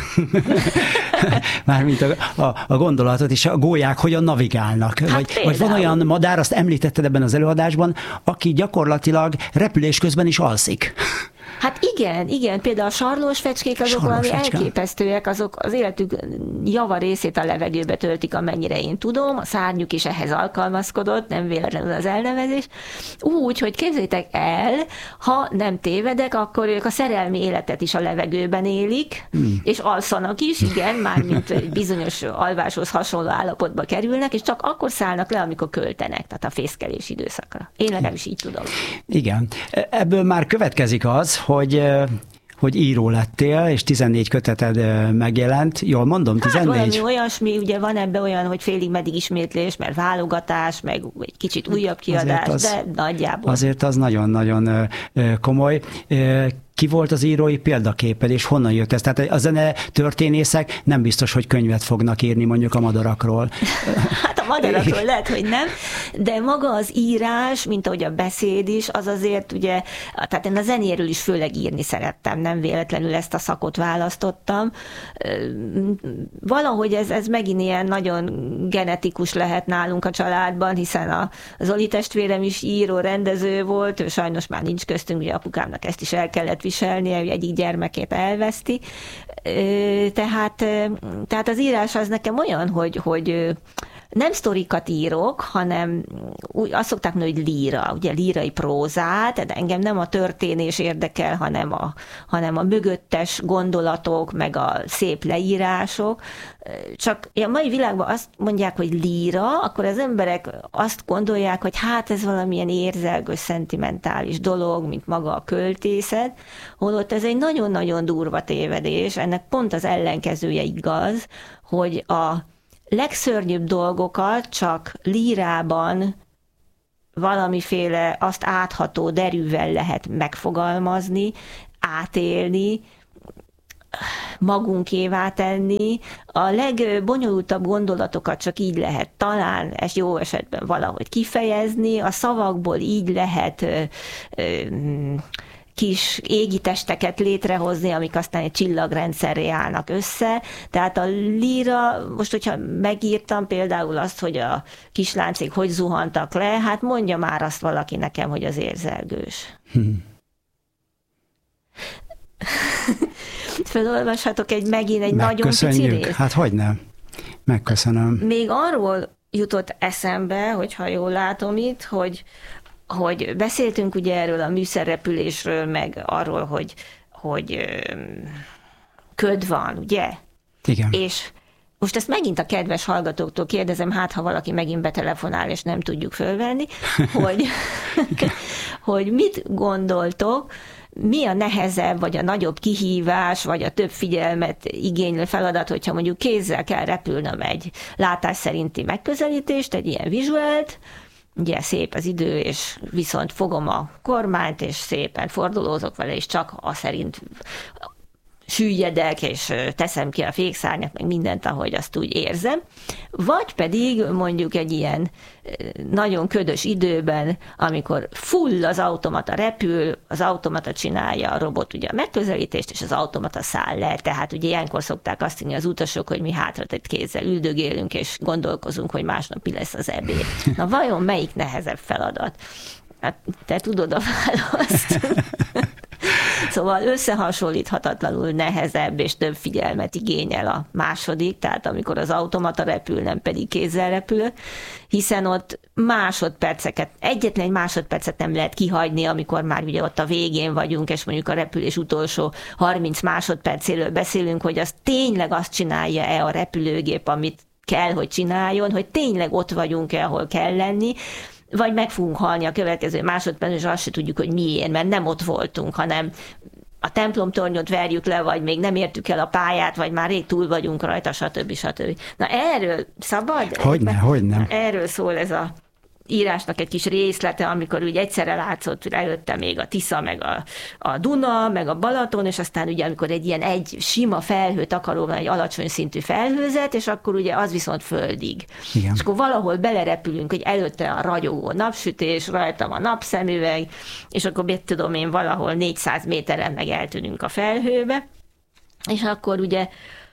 Mármint a, a, a gondolatot, és a gólyák hogyan navigálnak. Hát vagy, vagy van olyan madár, azt említetted ebben az előadásban, aki gyakorlatilag repülés közben is alszik. Hát igen, igen, például a sarlós fecskék azok Sarlós valami fecske. elképesztőek, azok az életük java részét a levegőbe töltik, amennyire én tudom, a szárnyuk is ehhez alkalmazkodott, nem véletlenül az elnevezés. Úgy, hogy képzeljétek el, ha nem tévedek, akkor ők a szerelmi életet is a levegőben élik, hmm. és alszanak is, igen, mármint egy bizonyos alváshoz hasonló állapotba kerülnek, és csak akkor szállnak le, amikor költenek, tehát a fészkelés időszakra. Én legalábbis így tudom. Igen. Ebből már következik az, hogy hogy író lettél, és tizennégy köteted megjelent. Jól mondom, tizennégy? Hát valami olyasmi, ugye van ebbe olyan, hogy félig meddig ismétlés, mert válogatás, meg egy kicsit újabb kiadás, az, de nagyjából. Azért az nagyon-nagyon komoly. Ki volt az írói példaképed, és honnan jött ez? Tehát a zene történészek nem biztos, hogy könyvet fognak írni mondjuk a madarakról. Hát a madarakról lehet, hogy nem, de maga az írás, mint ahogy a beszéd is, az azért ugye, tehát én a zenéről is főleg írni szerettem, nem véletlenül ezt a szakot választottam. Valahogy ez, ez megint ilyen nagyon genetikus lehet nálunk a családban, hiszen a Zoli testvérem is író, rendező volt, ő sajnos már nincs köztünk, ugye apukámnak ezt is el kellett viselnie, hogy egyik gyermekét elveszti. Tehát, tehát az írás az nekem olyan, hogy, hogy nem sztorikat írok, hanem úgy, azt szokták mondani, hogy líra, ugye lírai prózát, de engem nem a történés érdekel, hanem a, hanem a mögöttes gondolatok, meg a szép leírások. Csak a mai világban azt mondják, hogy líra, akkor az emberek azt gondolják, hogy hát ez valamilyen érzelgős, szentimentális dolog, mint maga a költészet, holott ez egy nagyon-nagyon durva tévedés, ennek pont az ellenkezője igaz, hogy a legszörnyűbb dolgokat csak lírában valamiféle azt átható derűvel lehet megfogalmazni, átélni, magunkévá tenni. A legbonyolultabb gondolatokat csak így lehet talán, és jó esetben valahogy kifejezni, a szavakból így lehet ö, ö, kis égitesteket létrehozni, amik aztán egy csillagrendszerré állnak össze. Tehát a líra, most hogyha megírtam például azt, hogy a kisláncék hogy zuhantak le, hát mondja már azt valaki nekem, hogy az érzelgős. Hmm. Felolvashatok egy megint egy nagyon pici részt? Hát hogy nem. Megköszönöm. Még arról jutott eszembe, hogyha jól látom itt, hogy hogy beszéltünk ugye erről a műszerrepülésről, meg arról, hogy, hogy köd van, ugye? Igen. És most ezt megint a kedves hallgatóktól kérdezem, hát ha valaki megint betelefonál, és nem tudjuk fölvenni, hogy, hogy mit gondoltok, mi a nehezebb, vagy a nagyobb kihívás, vagy a több figyelmet igénylő feladat, hogyha mondjuk kézzel kell repülnöm egy látás szerinti megközelítést, egy ilyen vizuált, ugye szép az idő, és viszont fogom a kormányt, és szépen fordulózok vele, és csak a szerint süllyedek, és teszem ki a fékszárnyat, meg mindent, ahogy azt úgy érzem. Vagy pedig mondjuk egy ilyen nagyon ködös időben, amikor full az automata repül, az automata csinálja, a robot ugye a megközelítést, és az automata száll le. Tehát ugye ilyenkor szokták azt hinni az utasok, hogy mi hátratett kézzel üldögélünk, és gondolkozunk, hogy másnap mi lesz az ebéd. Na vajon melyik nehezebb feladat? Hát te tudod a választ. Szóval összehasonlíthatatlanul nehezebb és több figyelmet igényel a második, tehát amikor az automata repül, nem pedig kézzel repül, hiszen ott másodperceket, egyetlen egy másodpercet nem lehet kihagyni, amikor már ugye ott a végén vagyunk, és mondjuk a repülés utolsó harminc másodpercéről beszélünk, hogy az tényleg azt csinálja-e a repülőgép, amit kell, hogy csináljon, hogy tényleg ott vagyunk-e, ahol kell lenni, vagy meg fogunk halni a következő másodpercben, és azt se tudjuk, hogy miért, mert nem ott voltunk, hanem a templomtornyot verjük le, vagy még nem értük el a pályát, vagy már rég túl vagyunk rajta, stb. stb. Na erről szabad? Hogyne, hogyne. Erről szól ez a írásnak egy kis részlete, amikor úgy egyszerre látszott előtte még a Tisza, meg a, a Duna, meg a Balaton, és aztán ugye amikor egy ilyen egy sima felhőt akaró van, egy alacsony szintű felhőzet, és akkor ugye az viszont földig. Igen. És akkor valahol belerepülünk, hogy előtte a ragyogó napsütés, rajtam a napszemüveg, és akkor mit tudom én, valahol négyszáz méteren meg eltűnünk a felhőbe, és akkor ugye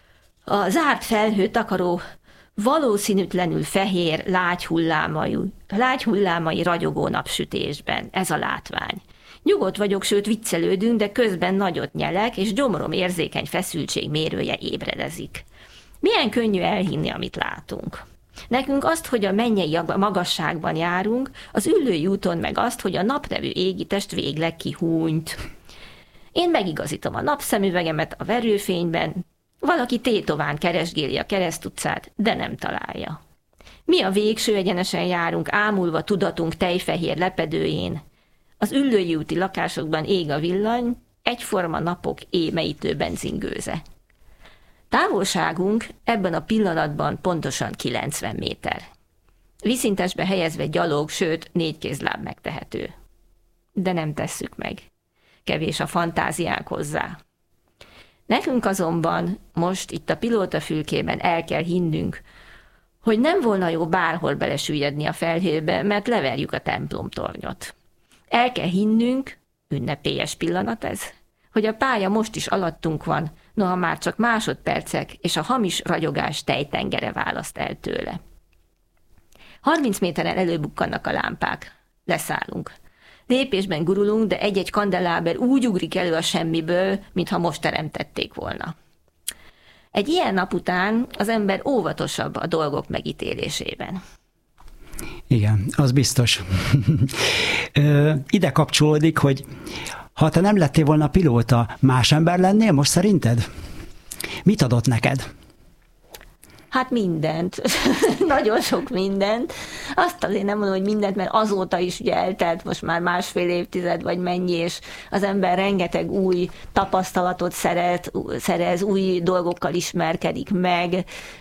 a zárt felhőt takaró valószínűtlenül fehér, lágy hullámai, lágy hullámai ragyogó napsütésben. Ez a látvány. Nyugodt vagyok, sőt viccelődünk, de közben nagyot nyelek, és gyomrom érzékeny feszültség mérője ébredezik. Milyen könnyű elhinni, amit látunk. Nekünk azt, hogy a mennyei magasságban járunk, az Üllői úton meg azt, hogy a naprevő égitest végleg kihúnyt. Én megigazítom a napszemüvegemet a verőfényben, valaki tétován keresgéli a Kereszt utcát, de nem találja. Mi a végső, egyenesen járunk, ámulva tudatunk tejfehér lepedőjén. Az Üllői úti lakásokban ég a villany, egyforma napok émeítő benzingőze. Távolságunk ebben a pillanatban pontosan kilencven méter. Viszintesbe helyezve gyalog, sőt négykézláb megtehető. De nem tesszük meg. Kevés a fantáziánk hozzá. Nekünk azonban most itt a pilótafülkében el kell hinnünk, hogy nem volna jó bárhol belesüllyedni a felhőbe, mert leverjük a templomtornyot. El kell hinnünk, ünnepélyes pillanat ez, hogy a pálya most is alattunk van, noha már csak másodpercek, és a hamis ragyogás tejtengere választ el tőle. harminc méteren előbukkannak a lámpák. Leszállunk. lépésben gurulunk, de egy-egy kandeláber úgy ugrik elő a semmiből, mintha most teremtették volna. Egy ilyen nap után az ember óvatosabb a dolgok megítélésében. Igen, az biztos. Ide kapcsolódik, hogy ha te nem lettél volna pilóta, más ember lennél most szerinted? Mit adott neked? Hát mindent. Nagyon sok mindent. Azt azért nem mondom, hogy mindent, mert azóta is ugye eltelt most már másfél évtized, vagy mennyi, és az ember rengeteg új tapasztalatot szeret, szerez, új dolgokkal ismerkedik meg,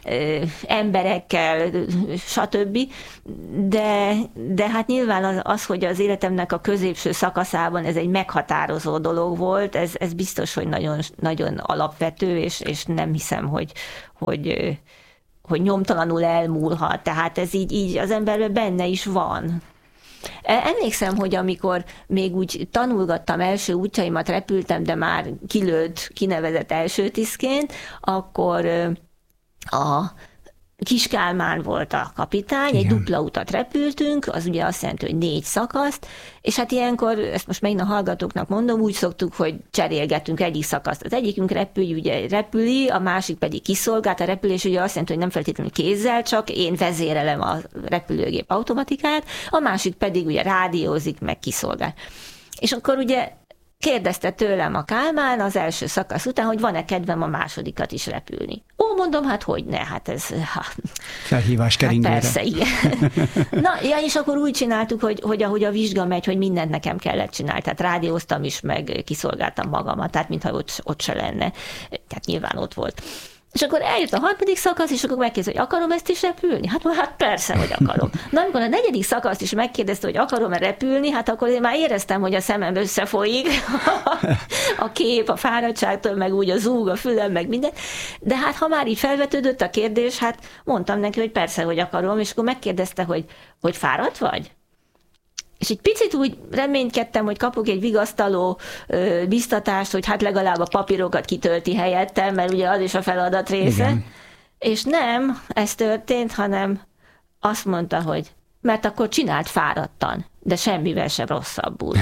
emberekkel, stb. De, de hát nyilván az, az, hogy az életemnek a középső szakaszában ez egy meghatározó dolog volt, ez, ez biztos, hogy nagyon, nagyon alapvető, és, és nem hiszem, hogy, hogy hogy nyomtalanul elmúlhat, tehát ez így, így az emberben benne is van. Emlékszem, hogy amikor még úgy tanulgattam, első útjaimat repültem, de már kilőtt, kinevezett elsőtisztként, akkor a Kis Kálmán volt a kapitány, igen. Egy dupla utat repültünk, az ugye azt jelenti, hogy négy szakaszt, és hát ilyenkor, ezt most megint a hallgatóknak mondom, úgy szoktuk, hogy cserélgetünk egyik szakaszt. Az egyikünk repülj, ugye repüli, a másik pedig kiszolgált. A repülés ugye azt jelenti, hogy nem feltétlenül kézzel, csak én vezérelem a repülőgép automatikát, a másik pedig ugye rádiózik, meg kiszolgál. És akkor ugye kérdezte tőlem a Kálmán az első szakasz után, hogy van-e kedvem a másodikat is repülni. Ó, mondom, hát hogy ne, hát ez... Ha, felhívás keringőre. Hát persze, igen. Na, ja, és akkor úgy csináltuk, hogy, hogy ahogy a vizsga megy, hogy mindent nekem kellett csinálni. Tehát rádióztam is, meg kiszolgáltam magamat, tehát mintha ott, ott se lenne. Tehát nyilván ott volt. És akkor eljött a harmadik szakasz, és akkor megkérdezte, hogy akarom ezt is repülni? Hát, hát persze, hogy akarom. Na, amikor a negyedik szakaszt is megkérdezte, hogy akarom-e repülni, hát akkor én már éreztem, hogy a szemem összefolyik a kép, a fáradtságtól, meg úgy a zúg, a fülem, meg minden. De hát, ha már így felvetődött a kérdés, hát mondtam neki, hogy persze, hogy akarom, és akkor megkérdezte, hogy, hogy fáradt vagy? És egy picit úgy reménykedtem, hogy kapok egy vigasztaló ö, biztatást, hogy hát legalább a papírokat kitölti helyettem, mert ugye az is a feladat része. Igen. És nem ez történt, hanem azt mondta, hogy mert akkor csinált fáradtan, de semmivel sem rosszabbul.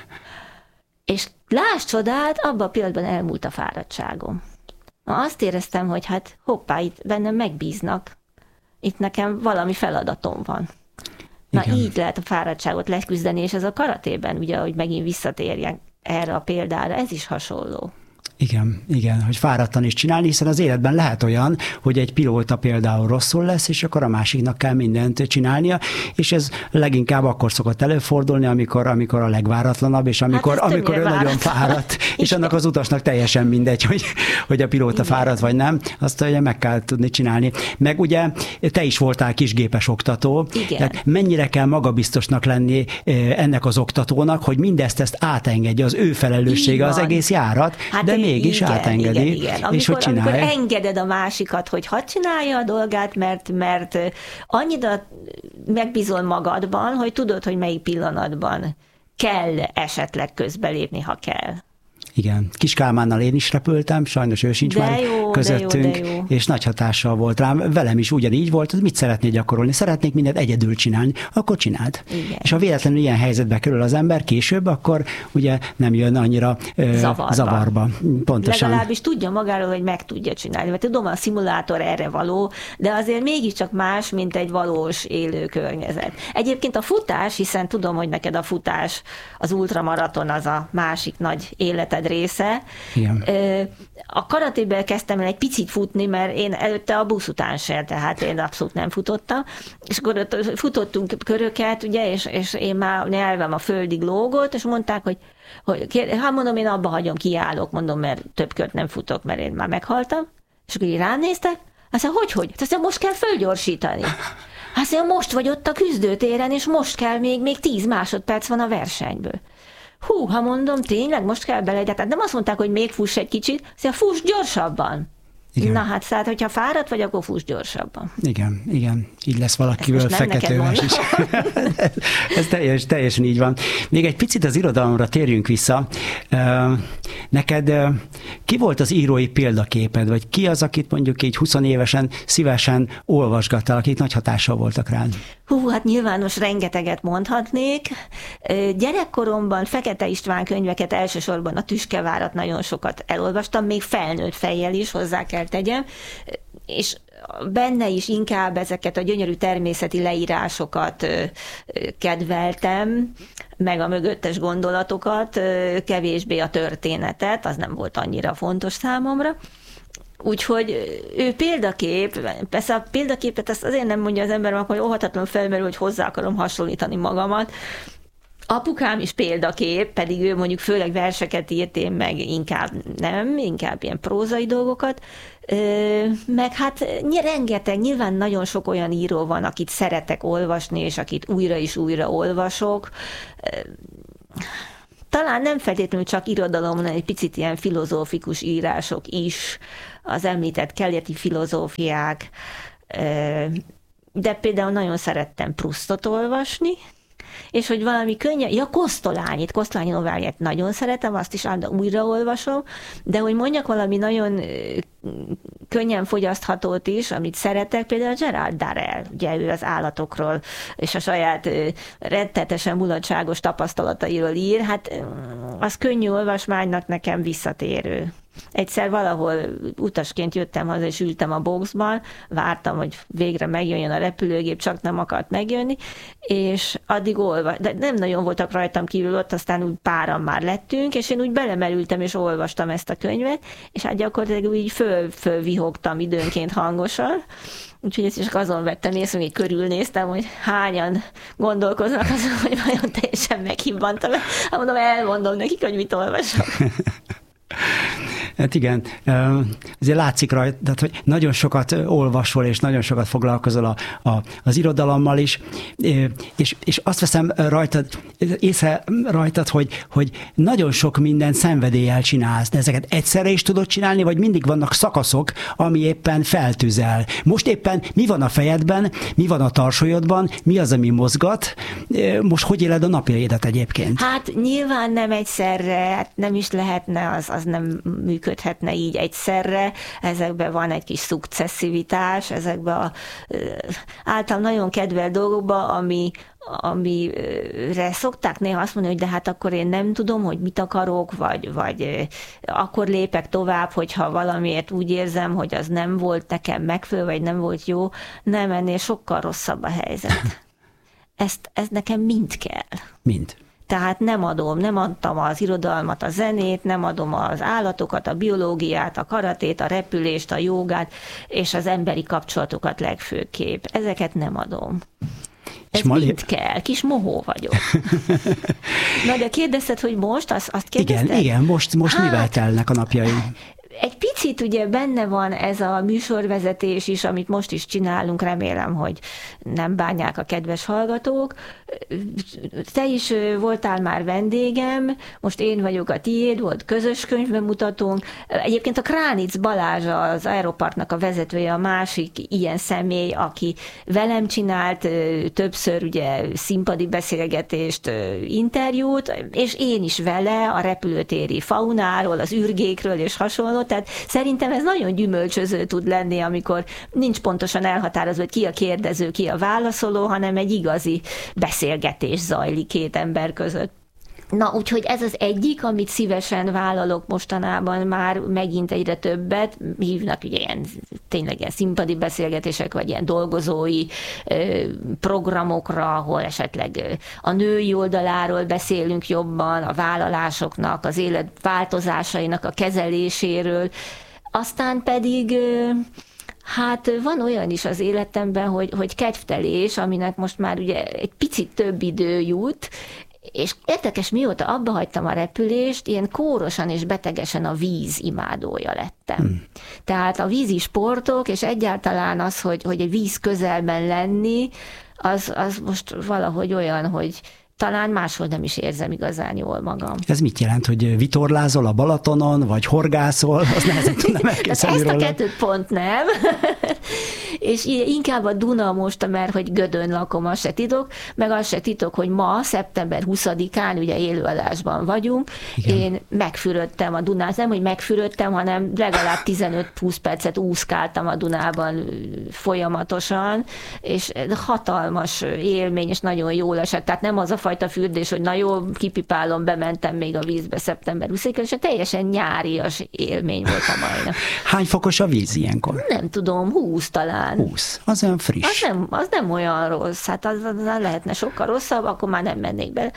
És láss csodát, abban a pillanatban elmúlt a fáradtságom. Azt éreztem, hogy hát hoppá, itt bennem megbíznak. Itt nekem valami feladatom van. Na, igen. Így lehet a fáradtságot leküzdeni, és ez a karatében, ugye, hogy megint visszatérjen erre a példára, ez is hasonló. Igen, igen, hogy fáradtan is csinálni, hiszen az életben lehet olyan, hogy egy pilóta például rosszul lesz, és akkor a másiknak kell mindent csinálnia, és ez leginkább akkor szokott előfordulni, amikor, amikor a legváratlanabb, és amikor, hát amikor ő várat. Nagyon fáradt, és annak az utasnak teljesen mindegy, hogy, hogy a pilóta igen. fáradt vagy nem, azt ugye meg kell tudni csinálni. Meg ugye te is voltál kisgépes oktató, tehát mennyire kell magabiztosnak lenni ennek az oktatónak, hogy mindezt ezt átengedje, az ő felelőssége az egész járat, hát de mégis igen, átengedi, igen, igen. Amikor, és hogy csinálja. Amikor engeded a másikat, hogy hadd csinálja a dolgát, mert, mert annyira megbízol magadban, hogy tudod, hogy melyik pillanatban kell esetleg közbelépni, ha kell. Igen, Kis Kálmánnal én is repültem, sajnos ő sincs de már jó, közöttünk, de jó, de jó. És nagy hatással volt rám. Velem is ugyanígy volt, mit szeretnél gyakorolni? Szeretnék mindent egyedül csinálni, akkor csináld. Igen. És ha véletlenül ilyen helyzetbe kerül az ember később, akkor ugye nem jön annyira zavarba. zavarba. Pontosan. Legalábbis tudja magáról, hogy meg tudja csinálni. Mert tudom, a szimulátor erre való, de azért mégiscsak más, mint egy valós élő környezet. Egyébként a futás, hiszen tudom, hogy neked a futás, az ultramaraton az a másik nagy életed része. Igen. A karatében kezdtem el egy picit futni, mert én előtte a busz után sem, tehát én abszolút nem futottam. És akkor futottunk köröket, ugye, és, és én már nyelvem a földig lógott, és mondták, hogy, hogy hát mondom, én abba hagyom, kiállok, mondom, mert több kört nem futok, mert én már meghaltam. És akkor így ránéztek, azt mondja, hogy, hogy? Azt mondja, most kell fölgyorsítani. Azt mondja, most vagy ott a küzdőtéren, és most kell, még, még tíz másodperc van a versenyből. Hú, ha mondom, tényleg most kell bele, de hát nem azt mondták, hogy még fuss egy kicsit, azt mondja, fuss gyorsabban. Igen. Na hát, szóval, hogyha fáradt vagy, akkor fuss gyorsabban. Igen, igen. Így lesz valakiből feketőves is. Ez teljes, teljesen így van. Még egy picit az irodalomra térjünk vissza. Neked ki volt az írói példaképed, vagy ki az, akit mondjuk így húsz évesen szívesen olvasgattál, akik nagy hatással voltak rád? Hú, hát nyilvános rengeteget mondhatnék. Gyerekkoromban Fekete István könyveket, elsősorban a Tüskevárat nagyon sokat elolvastam, még felnőtt fejjel is, hozzá kell tegyem, és benne is inkább ezeket a gyönyörű természeti leírásokat kedveltem, meg a mögöttes gondolatokat, kevésbé a történetet, az nem volt annyira fontos számomra. Úgyhogy ő példakép, persze a példaképet ezt azért nem mondja az ember, hogy óhatatlanul felmerül, hogy hozzá akarom hasonlítani magamat. Apukám is példakép, pedig ő mondjuk főleg verseket írt, én meg inkább nem, inkább ilyen prózai dolgokat. Meg hát rengeteg, nyilván nagyon sok olyan író van, akit szeretek olvasni, és akit újra és újra olvasok. Talán nem feltétlenül csak irodalom, hanem egy picit ilyen filozófikus írások is, az említett keleti filozófiák, de például nagyon szerettem Proustot olvasni, és hogy valami könnyen, ja, Kosztolányit, Kosztolányi novelláját nagyon szeretem, azt is állandóan újra olvasom, de hogy mondjak valami nagyon könnyen fogyaszthatót is, amit szeretek, például Gerald Darrell, ugye ő az állatokról és a saját rettetesen mulatságos tapasztalatairól ír, hát az könnyű olvasmánynak nekem visszatérő. Egyszer valahol utasként jöttem haza, és ültem a boxban, vártam, hogy végre megjöjjön a repülőgép, csak nem akart megjönni, és addig olvas, de nem nagyon voltak rajtam kívül ott, aztán úgy páran már lettünk, és én úgy belemerültem, és olvastam ezt a könyvet, és hát gyakorlatilag úgy föl, fölvihogtam időnként hangosan, úgyhogy ezt is azon vettem észre, hogy körülnéztem, hogy hányan gondolkoznak azon, hogy vajon teljesen meghibbantam. Mondom, elmondom nekik, hogy mit olvasok. Hát igen, azért látszik rajta, hogy nagyon sokat olvasol, és nagyon sokat foglalkozol a, a, az irodalommal is, és, és azt veszem rajtad, észre rajtad, hogy, hogy nagyon sok mindent szenvedéllyel csinálsz, de ezeket egyszerre is tudod csinálni, vagy mindig vannak szakaszok, ami éppen feltüzel. Most éppen mi van a fejedben, mi van a tarsolyodban, mi az, ami mozgat, most hogy éled a napjaidat egyébként? Hát nyilván nem egyszerre, hát nem is lehetne, az, az nem működhetne így egyszerre, ezekben van egy kis szukcesszivitás, ezekben a, általában nagyon kedvelt dolgokban, ami, amire szokták néha azt mondani, hogy de hát akkor én nem tudom, hogy mit akarok, vagy, vagy akkor lépek tovább, hogyha valamiért úgy érzem, hogy az nem volt nekem megfelelő, vagy nem volt jó. Nem, ennél sokkal rosszabb a helyzet. Ezt, ez nekem mind kell. Mind. Tehát nem adom, nem adtam az irodalmat, a zenét, nem adom az állatokat, a biológiát, a karatét, a repülést, a jogát, és az emberi kapcsolatokat legfőképp. Ezeket nem adom. Ez mind lé... kell, kis mohó vagyok. Na de kérdezted, hogy most, azt, azt kérdezted? Igen, igen, most, most hát, mivel telnek a napjaim? Egy picit ugye benne van ez a műsorvezetés is, amit most is csinálunk, remélem, hogy nem bánják a kedves hallgatók. Te is voltál már vendégem, most én vagyok a tiéd, volt közös könyvbemutatónk. Egyébként a Kránic Balázs, az Aeropartnak a vezetője, a másik ilyen személy, aki velem csinált többször ugye színpadi beszélgetést, interjút, és én is vele a repülőtéri faunáról, az ürgékről és hasonló. Tehát szerintem ez nagyon gyümölcsöző tud lenni, amikor nincs pontosan elhatározva, hogy ki a kérdező, ki a válaszoló, hanem egy igazi beszélgetés zajlik két ember között. Na, úgyhogy ez az egyik, amit szívesen vállalok mostanában, már megint egyre többet, hívnak ugye ilyen, tényleg ilyen színpadi beszélgetések, vagy ilyen dolgozói programokra, ahol esetleg a női oldaláról beszélünk jobban, a vállalásoknak, az élet változásainak a kezeléséről, aztán pedig... Hát van olyan is az életemben, hogy, hogy kedvtelés, aminek most már ugye egy picit több idő jut, és érdekes, mióta abba hagytam a repülést, ilyen kórosan és betegesen a víz imádója lettem. Hmm. Tehát a vízi sportok, és egyáltalán az, hogy, hogy egy víz közelben lenni, az, az most valahogy olyan, hogy talán máshol nem is érzem igazán jól magam. Ez mit jelent, hogy vitorlázol a Balatonon, vagy horgászol? Az nehezen tudnám elképzelni Ezt a róla. kettőt pont nem. És inkább a Duna most, mert hogy Gödön lakom, az se titok, meg az se titok, hogy ma, szeptember huszadikán, ugye élőadásban vagyunk, igen. Én megfürödtem a Dunát, nem, hogy megfürödtem, hanem legalább tizenöt-húsz percet úszkáltam a Dunában folyamatosan, és hatalmas élmény, és nagyon jól esett. Tehát nem az a fajta fürdés, hogy na jó, kipipálom, bementem még a vízbe szeptember huszadikán, és teljesen nyárias élmény volt a mai nap. Hány fokos a víz ilyenkor? Nem tudom, húsz talán. húsz. Az olyan friss. Az nem, az nem olyan rossz. Hát az, az lehetne sokkal rosszabb, akkor már nem mennék bele.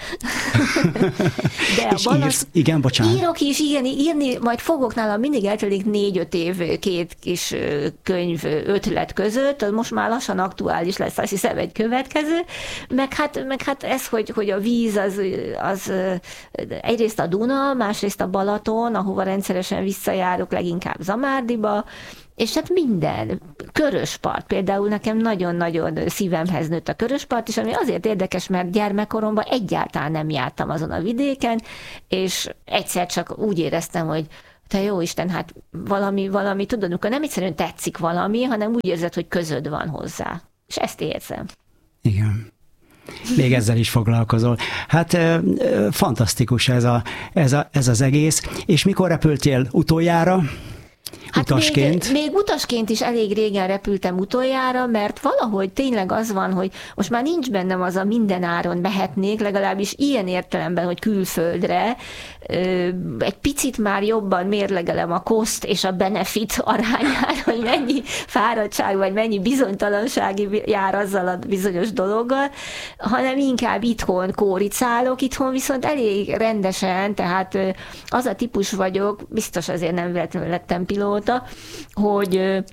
De a és Balaton... írsz, igen, bocsánat. Írok is, igen, írni, majd fogok nálam, mindig eltelik négy-öt év két kis könyv ötlet között, most már lassan aktuális lesz, azt hiszem, egy következő, meg hát, meg hát ez, hogy, hogy a víz az, az egyrészt a Duna, másrészt a Balaton, ahova rendszeresen visszajárok, leginkább Zamárdiba, és hát minden, Köröspart, például nekem nagyon-nagyon szívemhez nőtt a Köröspart, és ami azért érdekes, mert gyermekkoromban egyáltalán nem jártam azon a vidéken, és egyszer csak úgy éreztem, hogy te jó Isten, hát valami, valami, tudod, amikor nem egyszerűen tetszik valami, hanem úgy érzed, hogy közöd van hozzá. És ezt érzem. Igen. Még ezzel is foglalkozol. Hát fantasztikus ez, a, ez, a, ez az egész. És mikor repültél utoljára? Hát utasként. Még, még utasként is elég régen repültem utoljára, mert valahogy tényleg az van, hogy most már nincs bennem az a minden áron mehetnék, legalábbis ilyen értelemben, hogy külföldre. Egy picit már jobban mérlegelem a cost és a benefit arányára, hogy mennyi fáradtság vagy mennyi bizonytalanság jár azzal a bizonyos dologgal, hanem inkább itthon kóricálok, itthon viszont elég rendesen, tehát az a típus vagyok, biztos azért nem véletlenül lettem pilóta, hogy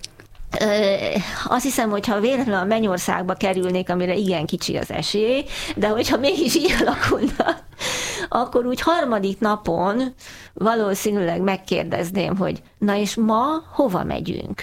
azt hiszem, hogy ha véletlenül a Mennyországba kerülnék, amire igen kicsi az esély, de hogyha mégis így alakulna, akkor úgy harmadik napon valószínűleg megkérdezném, hogy na és ma hova megyünk?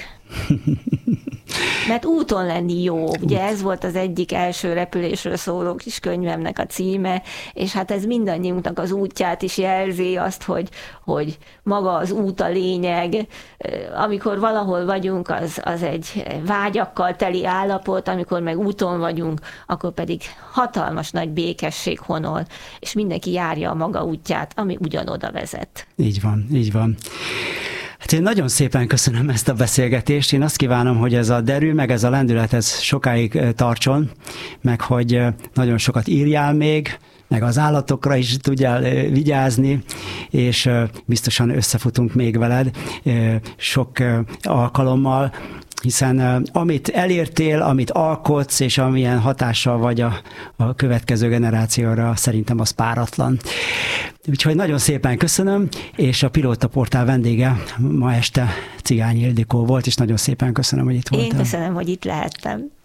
Mert úton lenni jó, ugye ez volt az egyik első repülésről szóló kis könyvemnek a címe, és hát ez mindannyiunknak az útját is jelzi, azt, hogy, hogy maga az út a lényeg, amikor valahol vagyunk, az, az egy vágyakkal teli állapot, amikor meg úton vagyunk, akkor pedig hatalmas nagy békesség honol, és mindenki járja a maga útját, ami ugyanoda vezet. Így van, így van. Hát én nagyon szépen köszönöm ezt a beszélgetést. Én azt kívánom, hogy ez a derű, meg ez a lendület ez sokáig tartson, meg hogy nagyon sokat írjál még, meg az állatokra is tudjál vigyázni, és biztosan összefutunk még veled sok alkalommal, hiszen amit elértél, amit alkotsz, és amilyen hatással vagy a, a következő generációra, szerintem az páratlan. Úgyhogy nagyon szépen köszönöm, és a Pilóta Portál vendége ma este Cigányi Ildikó volt, és nagyon szépen köszönöm, hogy itt voltál. Én köszönöm, hogy itt lehettem.